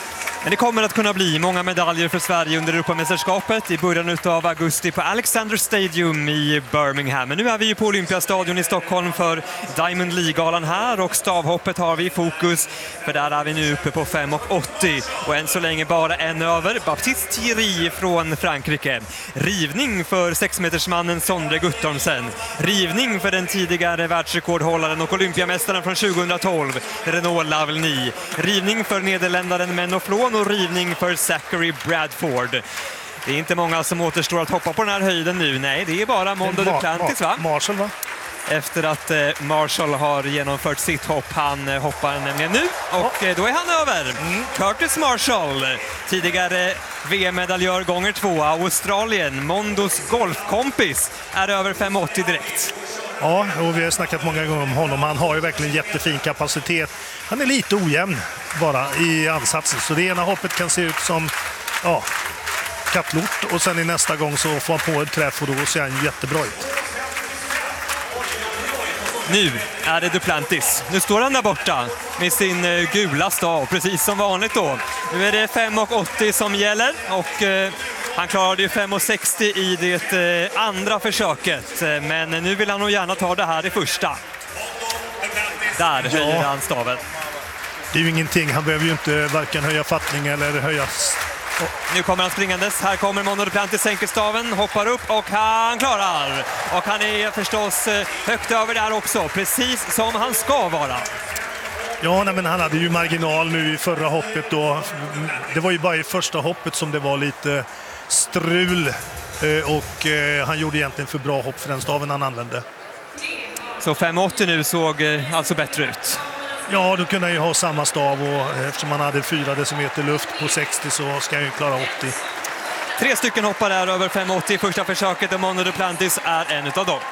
Men det kommer att kunna bli många medaljer för Sverige under Europamästerskapet i början av augusti på Alexander Stadium i Birmingham. Men nu är vi ju på Olympiastadion i Stockholm för Diamond League-galan här och stavhoppet har vi i fokus, för där är vi nu uppe på fem åttio och än så länge bara en över. Baptiste Thierry från Frankrike. Rivning för sexmetersmannen Sondre Guttormsen. Rivning för den tidigare världsrekordhållaren och olympiamästaren från tjugohundratolv, Renaud Lavigny. Rivning för nederländaren Menno Flon och rivning för Zachary Bradford. Det är inte många som återstår att hoppa på den här höjden nu. Nej, det är bara Mondo Duplantis, va? Marshall, va? Efter att eh, Marshall har genomfört sitt hopp. Han eh, hoppar nämligen nu och eh, då är han över. Mm. Curtis Marshall, tidigare V M-medaljör gånger två, Australien, Mondos golfkompis, är över fem åttio direkt. Ja, och vi har snackat många gånger om honom. Han har ju verkligen jättefin kapacitet. Han är lite ojämn bara i ansatsen. Så det ena hoppet kan se ut som ja, kattlort och sen i nästa gång så får han på en träff och då ser han jättebra ut. Nu är det Duplantis. Nu står han där borta med sin uh, gula stav, precis som vanligt då. Nu är det fem åttio som gäller och uh, han klarade ju fem sextio i det uh, andra försöket. Uh, men nu vill han nog gärna ta det här i första. Där ja. höjer han staven. Det är ju ingenting. Han behöver ju inte varken höja fattning eller höja... Nu kommer han springandes. Här kommer Mondo Duplantis, sänker staven, hoppar upp och han klarar. Och han är förstås högt över där också, precis som han ska vara. Ja, nej, men han hade ju marginal nu i förra hoppet då. Det var ju bara i första hoppet som det var lite strul och han gjorde egentligen för bra hopp för den staven han använde. Så fem åttio nu såg alltså bättre ut. Ja, då kunde han ju ha samma stav och eftersom han hade fyra decimeter luft på sextio så ska han ju klara åttio. Tre stycken hoppar där över fem åttio i första försöket och Mondo Duplantis är en utav dem.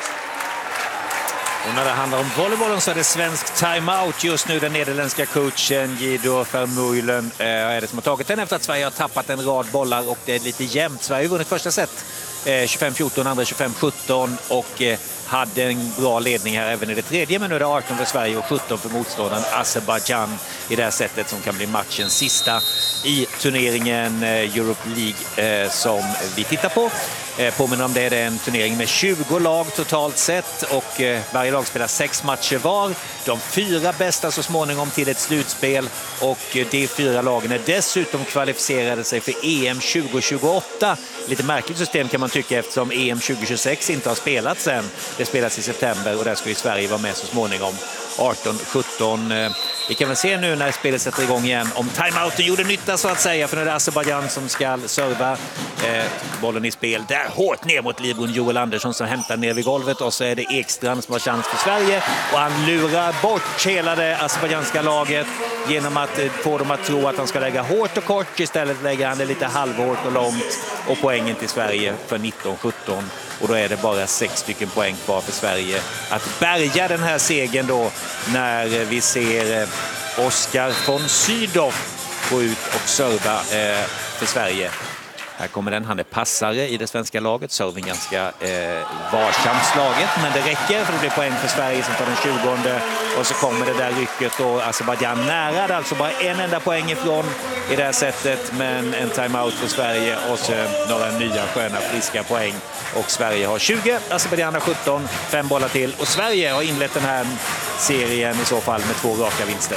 Och när det handlar om volleybollen så är det svensk timeout just nu. Den nederländska coachen Guido Vermeulen eh, är det som har tagit den efter att Sverige har tappat en rad bollar och det är lite jämnt. Sverige har vunnit första set eh, tjugofem fjorton, andra tjugofem sjutton och eh, hade en bra ledning här även i det tredje, men nu är det arton för Sverige och sjutton för motståndaren Azerbaijan i det här sättet som kan bli matchens sista i turneringen Europe League som vi tittar på. Påminner om det, det är en turnering med tjugo lag totalt sett och varje lag spelar sex matcher var. De fyra bästa så småningom till ett slutspel och de fyra lagen är dessutom kvalificerade sig för E M tjugo tjugoåtta. Lite märkligt system kan man tycka eftersom E M tjugo tjugosex inte har spelats än. Det spelas i september och där ska ju Sverige vara med så småningom. arton sjutton. Vi kan väl se nu när spelet sätter igång igen om timeouten gjorde nytta så att säga, för nu är det Azerbaijan som ska serva eh, bollen i spel. Där hårt ner mot Libron Joel Andersson som hämtar ner vid golvet och så är det Ekstrand som har chans för Sverige och han lurar bort hela det azerbaijanska laget genom att eh, få dem att tro att han ska lägga hårt och kort. Istället lägger han det lite halvhårt och långt och poängen till Sverige för nitton sjutton. Och då är det bara sex stycken poäng kvar för Sverige att bärga den här segern då när vi ser Oskar von Sydow gå ut och serva för Sverige. Här kommer den, han är passare i det svenska laget, serven ganska eh, varsamt slaget, men det räcker för det blir poäng för Sverige som tar den tjugonde och så kommer det där rycket och Azerbaijan nära, det alltså bara en enda poäng ifrån i det här sättet, men en timeout för Sverige och så några nya sköna friska poäng och Sverige har tjugo, Azerbaijan har sjutton, fem bollar till och Sverige har inlett den här serien i så fall med två raka vinster.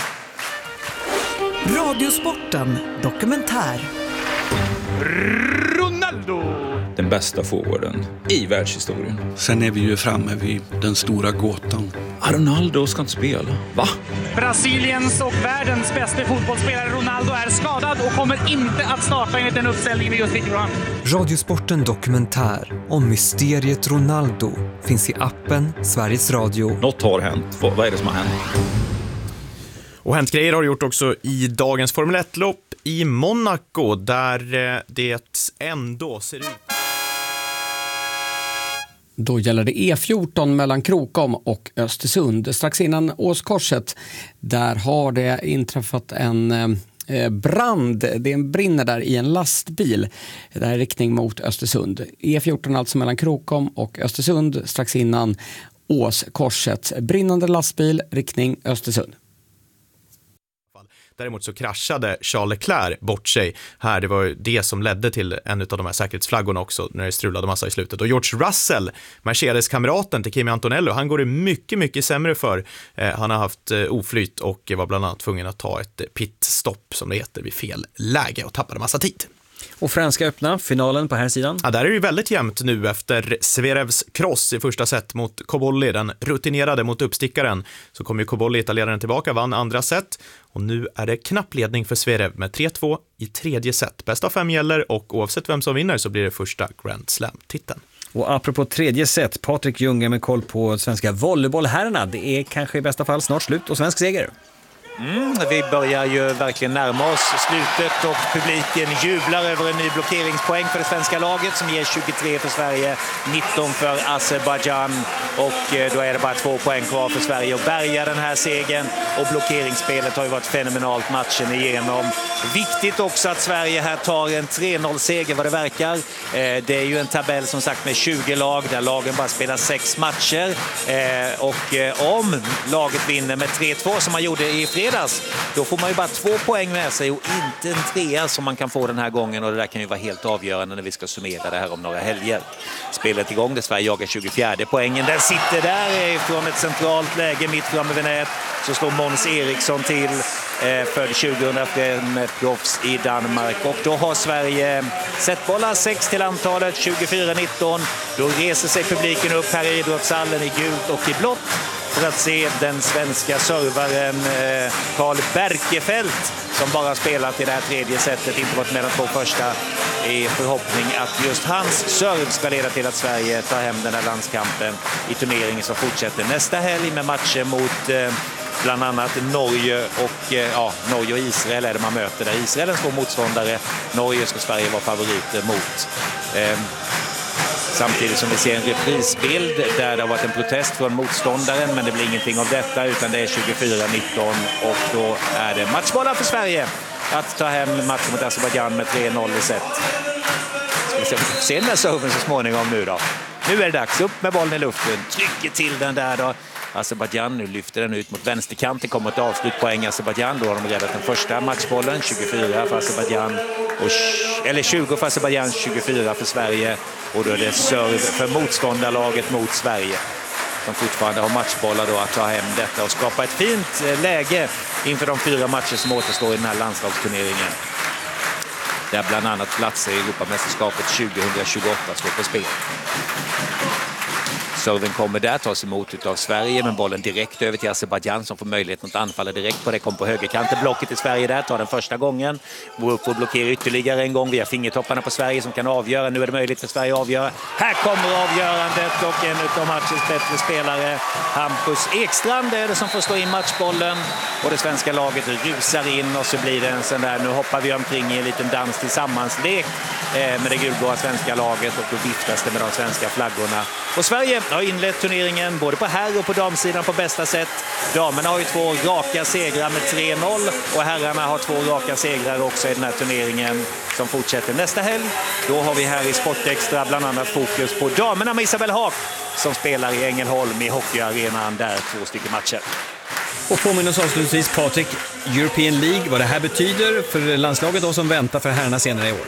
Radiosporten dokumentär. Ronaldo! Den bästa forwarden i världshistorien. Sen är vi ju framme vid den stora gåtan. Ah, Ronaldo ska inte spela. Va? Brasiliens och världens bästa fotbollsspelare Ronaldo är skadad och kommer inte att starta enligt den uppställningen vi just fick fram. Radiosporten dokumentär om mysteriet Ronaldo finns i appen Sveriges Radio. Något har hänt. Vad, vad är det som har hänt? Och hänt grejer har gjort också i dagens Formel ett-lopp i Monaco där det ändå ser ut. Då gäller det E fjorton mellan Krokom och Östersund. Strax innan Åskorset där har det inträffat en eh, brand. Det brinner där i en lastbil. Det är riktning mot Östersund. E fjorton alltså mellan Krokom och Östersund strax innan Åskorset. Brinnande lastbil, riktning Östersund. fall. Däremot så kraschade Charles Leclerc bort sig här. Det var det som ledde till en av de här säkerhetsflaggorna också när det strulade massa i slutet. Och George Russell, Mercedes-kamraten till Kimi Antonello, han går det mycket, mycket sämre för. Eh, han har haft eh, oflyt och var bland annat tvungen att ta ett pitstopp som det heter vid fel läge och tappade massa tid. Och Franska öppna, finalen på här sidan. Ja, där är det ju väldigt jämnt nu efter Zverevs kross i första set mot Cobolli, den rutinerade mot uppstickaren. Så kom ju Cobolli, italienaren, tillbaka, vann andra set. Och nu är det knapp ledning för Zverev med tre två i tredje set. Bäst av fem gäller och oavsett vem som vinner så blir det första Grand Slam-titeln. Och apropå tredje set, Patrik Ljunggren med koll på svenska volleybollherrarna. Det är kanske i bästa fall snart slut och svensk seger. Mm, vi börjar ju verkligen närma oss slutet och publiken jublar över en ny blockeringspoäng för det svenska laget som ger tjugotre för Sverige, nitton för Azerbaijan, och då är det bara två poäng kvar för Sverige att bärga den här segern, och blockeringsspelet har ju varit fenomenalt matchen igenom. Viktigt också att Sverige här tar en tre noll-seger vad det verkar. Det är ju en tabell som sagt med tjugo lag där lagen bara spelar sex matcher, och om laget vinner med tre två som man gjorde i fredags, då får man ju bara två poäng med sig och inte en trea som man kan få den här gången, och det där kan ju vara helt avgörande när vi ska summera det här om några helger. Spelet igång där Sverige jagar tjugofjärde poängen. Den sitter där från ett centralt läge mitt framme vid nät, så slår Måns Eriksson till för tjugohundrafem proffs i Danmark, och då har Sverige setbollar sex till antalet, tjugofyra nitton. Då reser sig publiken upp här i idrottshallen i gult och i blått för att se den svenska servaren Karl Berkefelt, som bara spelat i det här tredje setet, inte varit med de två första, i förhoppning att just hans serv ska leda till att Sverige tar hem den här landskampen i turneringen som fortsätter nästa helg med matcher mot bland annat Norge och ja, Norge och Israel är det man möter där. Israel är en svår motståndare, Norge ska Sverige vara favoriter mot. Ehm. Samtidigt som vi ser en reprisbild där det har varit en protest från motståndaren, men det blir ingenting av detta utan det är tjugofyra nitton, och då är det matchbollar för Sverige att ta hem matchen mot Azerbaijan med tre noll i set. Ska vi se den här serven så småningom nu då. Nu är det dags, upp med bollen i luften, trycker till den där då. Azerbaijan, nu lyfter den ut mot vänsterkanten, kommer ett avslutpoäng Azerbaijan, då har de räddat den första matchbollen, tjugofyra för Azerbaijan, och, eller tjugo för Azerbaijan, tjugofyra för Sverige, och då är det serve för motståndarlaget mot Sverige som fortfarande har matchbollar då att ta hem detta och skapa ett fint läge inför de fyra matcher som återstår i den här landslagsturneringen, där bland annat platser i Europamästerskapet tjugohundratjugoåtta står på spel. Serven kommer där, tas emot av Sverige, men bollen direkt över till Azerbaijan som får möjlighet att anfalla direkt på det. Kom på högerkanten, blocket i Sverige där, tar den första gången. Går upp och blockerar ytterligare en gång via fingertopparna på Sverige som kan avgöra. Nu är det möjligt för Sverige att avgöra. Här kommer avgörandet, och en av matchens bättre spelare, Hampus Ekstrand, är det som får slå in matchbollen. Och det svenska laget rusar in, och så blir det en sån där, nu hoppar vi omkring i en liten dans tillsammans-lek med det gulblåa svenska laget, och då viftas det med de svenska flaggorna. Och Sverige har inlett turneringen både på herr- och på damsidan på bästa sätt. Damerna har ju två raka segrar med tre noll, och herrarna har två raka segrar också i den här turneringen som fortsätter nästa helg. Då har vi här i Sportextra bland annat fokus på damerna med Isabelle Haak som spelar i Ängelholm i hockeyarenan där, två stycken matcher. Och påminner oss avslutningsvis, Patrik, European League, vad det här betyder för landslaget då som väntar för herrarna senare i år.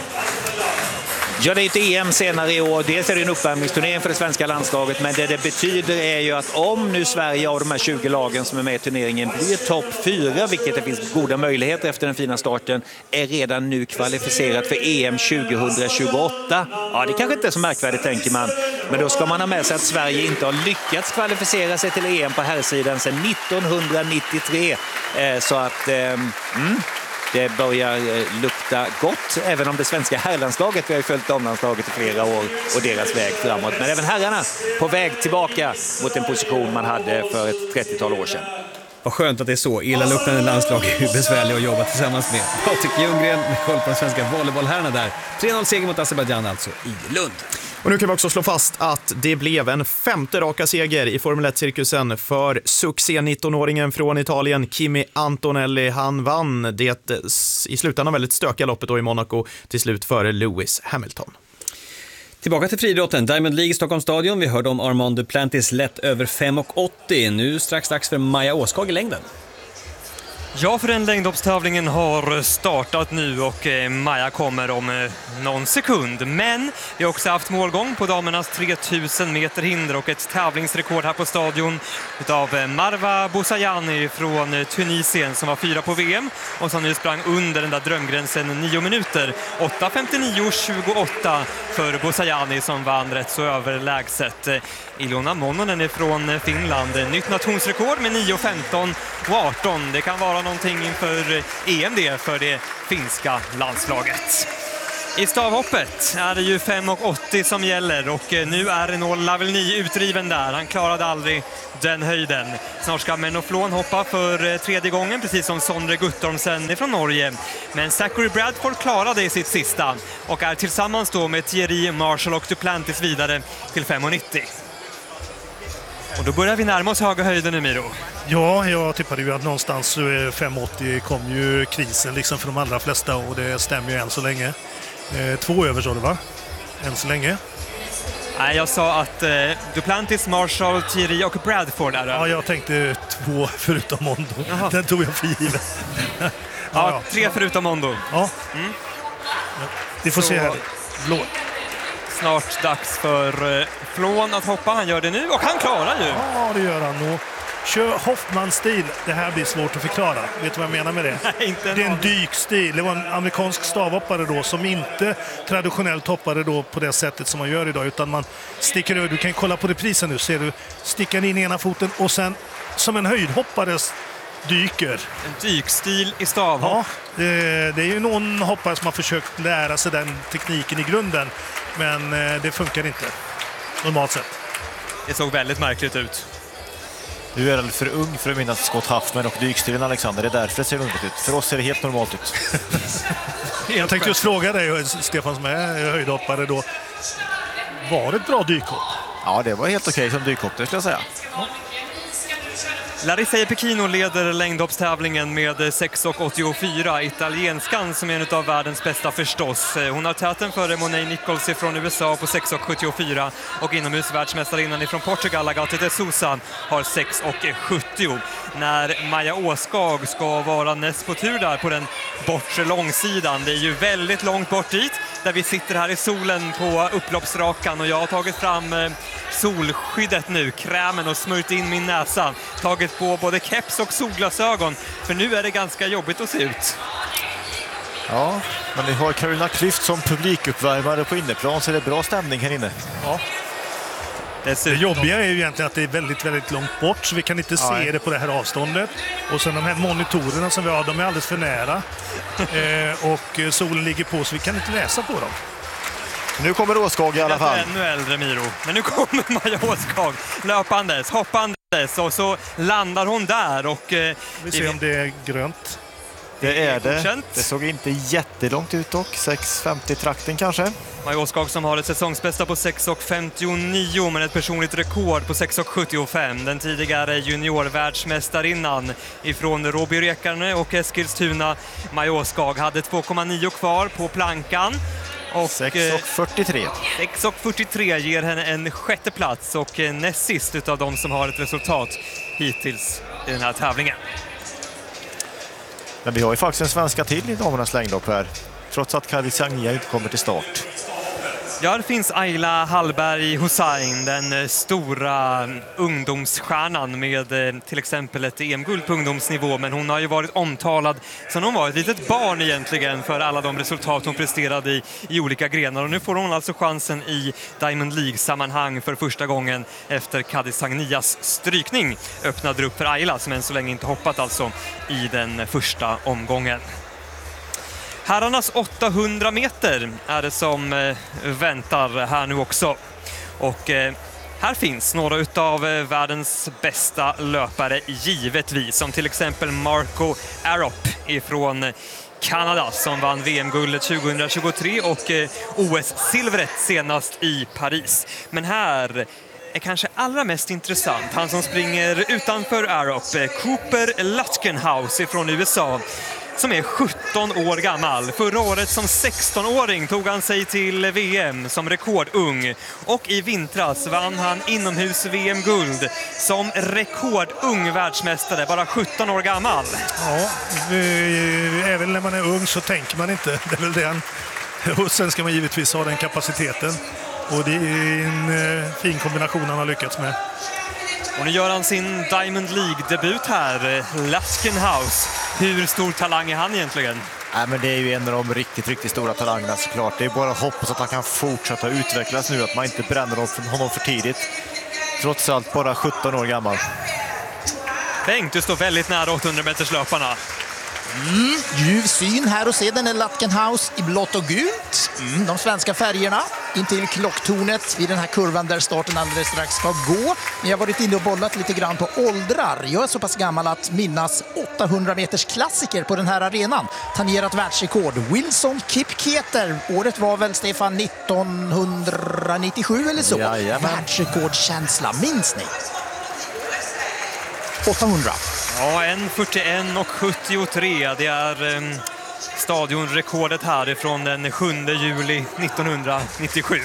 Ja, det är ett E M senare i år. Dels är det en uppvärmningsturnering för det svenska landslaget, men det det betyder är ju att om nu Sverige av de här tjugo lagen som är med i turneringen blir topp fyra, vilket det finns goda möjligheter efter den fina starten, är redan nu kvalificerat för E M tjugohundratjugoåtta. Ja, det kanske inte är så märkvärdigt, tänker man. Men då ska man ha med sig att Sverige inte har lyckats kvalificera sig till E M på herrsidan sedan nittonhundranittiotre. Så att... Mm, det börjar lukta gott, även om det svenska herrlandslaget, vi har ju följt damlandslaget i flera år och deras väg framåt. Men även herrarna på väg tillbaka mot en position man hade för ett trettiotal år sedan. Vad skönt att det är så. Illaluktande landslag är ju besvärliga att jobba tillsammans med. Patrik Ljunggren med koll på den svenska volleybollherrarna där. tre noll seger mot Azerbaijan alltså i Lund. Och nu kan vi också slå fast att det blev en femte raka seger i Formel ett-cirkusen för succé nittonåringen från Italien, Kimi Antonelli. Han vann det i slutändan av väldigt stökiga loppet då i Monaco, till slut före Lewis Hamilton. Tillbaka till friidrotten. Diamond League i Stockholms stadion. Vi hörde om Armand Duplantis lätt över fem åttio. Nu strax dags för Maja Åskag i längden. Ja, för den längdhoppstävlingen har startat nu och Maja kommer om någon sekund. Men vi har också haft målgång på damernas tre tusen meter hinder och ett tävlingsrekord här på stadion utav Marwa Boussayani från Tunisien som var fyra på V M och som nu sprang under den där drömgränsen nio minuter. åtta femtionio tjugoåtta för Boussayani som vann rätt så överlägset. Ilona Mononen är från Finland. Nytt nationsrekord med nio femton och arton. Det kan vara någonting inför E M D för det finska landslaget. I stavhoppet är det ju fem åttio som gäller och nu är Renaud Lavillenie utdriven där. Han klarade aldrig den höjden. Snart ska Menoflon hoppa för tredje gången, precis som Sondre Guttormsen från Norge. Men Zachary Bradford klarade i sitt sista och är tillsammans då med Thierry Marshall och Duplantis vidare till fem nittio. Och då börjar vi närma oss höga höjden nu, Miro. Ja, jag tippade ju att någonstans fem åttio kom ju krisen liksom för de allra flesta och det stämmer ju än så länge. Eh, två över så det va? Än så länge. Nej, jag sa att eh, Duplantis, Marshall, Thierry och Bradford är det. Ja, jag tänkte två förutom Mondo. Jaha. Den tog jag för givet. ja, ja, tre förutom Mondo. Ja. Mm. Vi får så... se här. Blå. Snart dags för eh, Flån att hoppa. Han gör det nu och han klarar ju. Ja, det gör han. Och kör Hoffman-stil. Det här blir svårt att förklara. Vet du vad jag menar med det? Nej, inte det är en dykstil. Det var en amerikansk stavhoppare då som inte traditionellt hoppade då på det sättet som man gör idag, utan man sticker över. Du kan kolla på reprisen nu. Ser du? Sticker in ena foten och sen som en höjdhoppare dyker. En dykstil i stavhopp. Ja, det, det är ju någon hoppare som har försökt lära sig den tekniken i grunden. Men det funkar inte. Normalt sett. Det såg väldigt märkligt ut. Du är väl för ung för att minnas Scott Huffman och dykstilen, Alexander. Det är därför det ser underligt ut. För oss ser det helt normalt ut. Jag tänkte just fråga dig, Stefan som är höjdhoppare då. Var det ett bra dykhopp? Ja, det var helt okej som dykhopp, det skulle jag säga. Ja. Larissa Epicchino leder längdhoppstävlingen med sex åttiofyra. Italienskan som är en av världens bästa förstås. Hon har täten före Monet Nichols från U S A på sex sjuttiofyra och inomhusvärldsmästarinnan från Portugal, Agathe de Sousa, har sex sjuttio. När Maja Åskag ska vara näst på tur där på den bortre långsidan. Det är ju väldigt långt bort dit där vi sitter här i solen på upploppsrakan och jag har tagit fram solskyddet nu, krämen, och smörjt in min näsa. Tagit på både keps och solglasögon, för nu är det ganska jobbigt att se ut. Ja, men ni har Carolina Klüft som publikuppvärmare på inneplan, så det är bra stämning här inne. Ja. Det jobbiga är ju egentligen att det är väldigt, väldigt långt bort, så vi kan inte se Nej. det på det här avståndet. Och sen de här monitorerna som vi har, de är alldeles för nära. eh, och solen ligger på, så vi kan inte läsa på dem. Nu kommer Åskag i alla fall. Ännu äldre, Miro. Men nu kommer Maja Åskag löpandes, hoppandes, och så landar hon där. Och, eh, vi ser om det är grönt. Det är det. Det såg inte jättelångt ut dock. sex femtio-trakten kanske. Maja Åskag som har ett säsongsbästa på sex femtionio, men ett personligt rekord på sex sjuttiofem. Den tidigare juniorvärldsmästarinnan ifrån Råby Rekarne och Eskilstuna. Maja Åskag hade två komma nio kvar på plankan. Och sex fyrtiotre. sex fyrtiotre ger henne en sjätte plats och näst sist utav de som har ett resultat hittills i den här tävlingen. Men vi har ju faktiskt en svenska till i damernas längdhopp här, trots att Kadi Sagnia inte kommer till start. Ja, det finns Ayla Hallberg Hussein, den stora ungdomsstjärnan med till exempel ett E M-guld på ungdomsnivå, men hon har ju varit omtalad som hon var ett litet barn egentligen för alla de resultat hon presterade i, i olika grenar, och nu får hon alltså chansen i Diamond League-sammanhang för första gången efter Kadi Sagnias strykning. Öppnade upp för Ayla som än så länge inte hoppat alltså i den första omgången. Herrarnas åttahundra meter är det som eh, väntar här nu också. Och eh, här finns några av eh, världens bästa löpare givetvis. Som till exempel Marco Arop ifrån Kanada som vann V M-guldet tjugohundratjugotre och eh, O S-silvret senast i Paris. Men här är kanske allra mest intressant han som springer utanför Arop, Cooper Lutkenhouse från U S A. som är sjutton år gammal. Förra året som sexton-åring tog han sig till V M som rekordung. Och i vintras vann han inomhus-V M-guld som rekordung världsmästare, bara sjutton år gammal. Ja, även när man är ung så tänker man inte. Det är väl den. Och sen ska man givetvis ha den kapaciteten. Och det är en eh, fin kombination han har lyckats med. Och nu gör han sin Diamond League-debut här, Latkenhouse. Hur stor talang är han egentligen? Nej, men det är ju en av de riktigt, riktigt stora talangerna såklart. Det är bara att hoppas att han kan fortsätta utvecklas nu, att man inte bränner honom för tidigt. Trots allt bara sjutton år gammal. Bengt, du står väldigt nära åttahundra meters löparna. Mm, ljuv syn här och se den är Latkenhouse i blått och gult. Mm, de svenska färgerna intill klocktornet vid den här kurvan där starten alldeles strax ska gå. Men jag har varit inne och bollat lite grann på åldrar. Jag är så pass gammal att minnas åttahundra meters klassiker på den här arenan. Tangerat världsrekord. Wilson Kipketer. Året var väl Stefan nittonhundranittiosju eller så. Jajamän. Världsrekordkänsla, minns ni? åttahundra. Ja, en fyrtioen och sjuttiotre. Det är um, stadionrekordet härifrån den sjunde juli nittonhundranittiosju.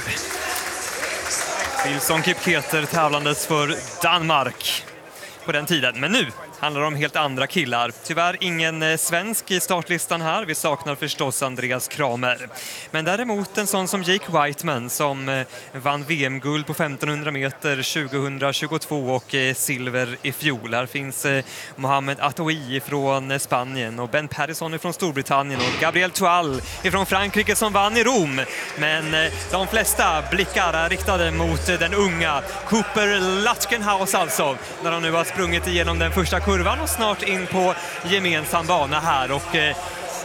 Wilson Kipketer tävlandes för Danmark på den tiden. Men nu handlar det om helt andra killar. Tyvärr ingen eh, svensk i startlistan här. Vi saknar förstås Andreas Kramer. Men däremot en sån som Jake Whiteman som eh, vann V M-guld på femtonhundra meter tjugohundratjugotvå och eh, silver i fjol. Här finns eh, Mohamed Atoui från eh, Spanien och Ben Paddison från Storbritannien och Gabriel Toal från Frankrike som vann i Rom. Men eh, de flesta blickar är riktade mot eh, den unga Cooper Latkenhouse alltså. När de nu har sprungit igenom den första kurvan och snart in på gemensam bana här och eh,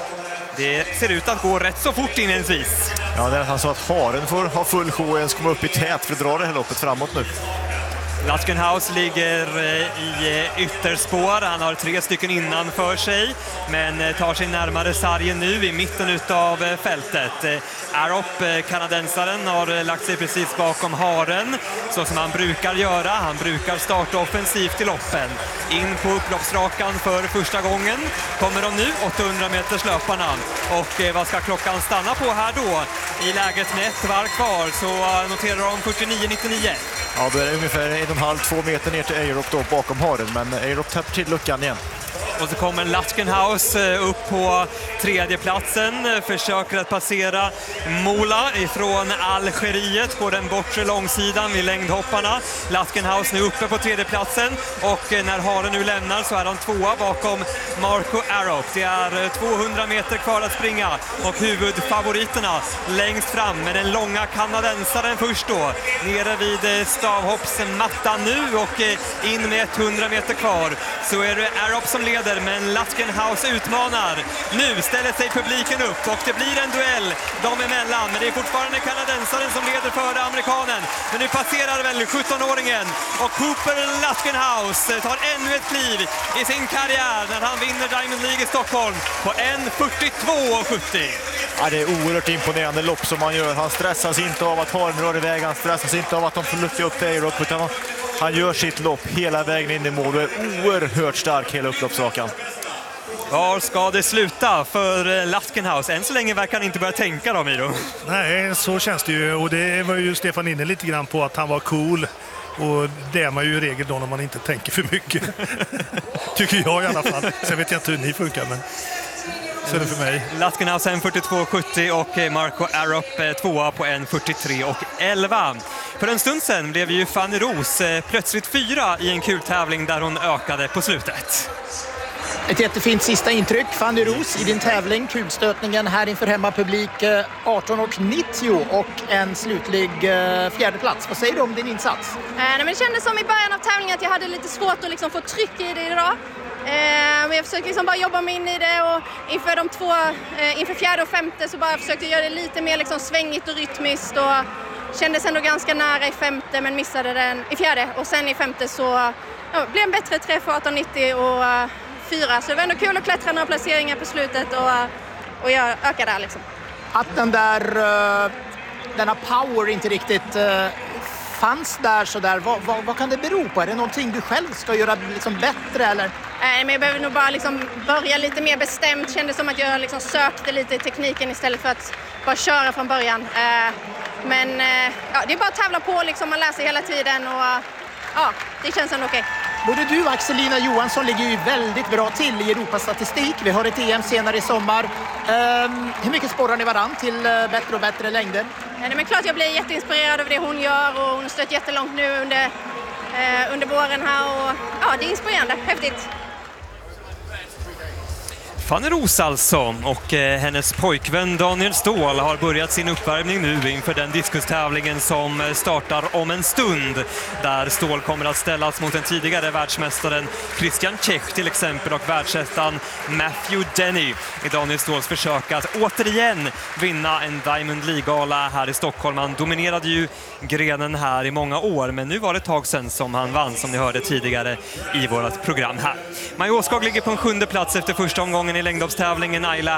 det ser ut att gå rätt så fort inledningsvis. Ja, det är han så att haren får ha full show och ens komma upp i tät för att dra det här loppet framåt nu. Latkenhouse ligger i ytterspår. Han har tre stycken innanför sig men tar sig närmare sargen nu i mitten av fältet. Arup, kanadensaren, har lagt sig precis bakom haren så som han brukar göra. Han brukar starta offensivt i loppen. In på upploppsrakan för första gången kommer de nu, åttahundra meters löparna. Och vad ska klockan stanna på här då? I läget med ett varv kvar så noterar de fyrtionio nittionio. Ja, då är det ungefär en och en halv, två meter ner till Arup då bakom haren, men Arup täpper till luckan igen. Och så kommer Latkenhouse upp på tredje platsen, försöker att passera Mola ifrån Algeriet på den bortre långsidan vid längdhopparna. Latkenhouse nu uppe på tredje platsen och när haren nu lämnar så är han tvåa bakom Marco Arup. Det är tvåhundra meter kvar att springa och huvudfavoriterna längst fram med den långa kanadensaren först då. Nere vid stavhoppsmattan nu och in med hundra meter kvar så är det Arup som leder. Men Latkenhouse utmanar. Nu ställer sig publiken upp och det blir en duell de emellan. Men det är fortfarande kanadensaren som leder före amerikanen. Men nu passerar väl sjutton-åringen och Cooper Latkenhouse tar ännu ett kliv i sin karriär när han vinner Diamond League i Stockholm på en fyrtiotvå sjuttio. Ja, det är oerhört imponerande lopp som han gör. Han stressas inte av att haren rör iväg. Han stressas inte av att de får lyfta upp det Arup, utan han gör sitt lopp hela vägen in i mål och är oerhört stark hela upploppsrakan. Var ska det sluta för Latkenhouse? Än så länge verkar han inte börja tänka då, Miro. Nej, så känns det ju. Och det var ju Stefan inne lite grann på att han var cool. Och det är man ju i regel då när man inte tänker för mycket. Tycker jag i alla fall. Sen vet jag inte hur ni funkar, men så är det för mig. Latkenhouse en fyrtiotvå sjuttio och Marco Arup tvåa på en fyrtiotre och elva. För en stund sedan blev ju Fanny Roos plötsligt fyra i en kul tävling där hon ökade på slutet. Ett jättefint sista intryck, Fanny Roos, i din tävling. Kulstötningen här inför hemmapublik arton och nittio och en slutlig fjärde plats. Vad säger du om din insats? Eh, nej, men det kändes som i början av tävlingen att jag hade lite svårt att liksom få tryck i det idag. Eh, men jag försökte liksom bara jobba mig in i det och inför de två, eh, inför fjärde och femte så bara försökte jag göra det lite mer liksom svängigt och rytmiskt och kändes ändå ganska nära i femte men missade den i fjärde och sen i femte så ja, blev en bättre träff för arton nittio och uh, fyra. Så det var ändå kul att klättra några placeringar på slutet och, och jag ökade där liksom. Att den där uh, denna power inte riktigt uh, fans där så där. Vad, vad, vad kan det bero på? Är det någonting du själv ska göra liksom bättre eller? Nej, men jag behöver nog bara liksom börja lite mer bestämt. Kändes som att jag liksom sökte lite i tekniken istället för att bara köra från början. Men ja, det är bara att tävla på, liksom, man läser hela tiden och ja, det känns ändå okej. Både du och Axelina Johansson ligger ju väldigt bra till i Europastatistik. Vi har ett E M senare i sommar. Um, hur mycket sporrar ni varann till uh, bättre och bättre längder? Ja, men klart jag blir jätteinspirerad av det hon gör och hon har stött jättelångt nu under, uh, under våren här. Och, ja, det är inspirerande, häftigt. Fanny Roos alltså, och eh, hennes pojkvän Daniel Ståhl har börjat sin uppvärmning nu inför den diskustävlingen som startar om en stund. Där Ståhl kommer att ställas mot den tidigare världsmästaren Christian Tjech till exempel och världsettan Matthew Denny i Daniel Ståhls försök att återigen vinna en Diamond League-gala här i Stockholm. Han dominerade ju grenen här i många år, men nu var det ett tag sedan som han vann, som ni hörde tidigare i vårt program här. Maja Åskog ligger på en sjunde plats efter första omgången i längdhoppstävlingen. Ayla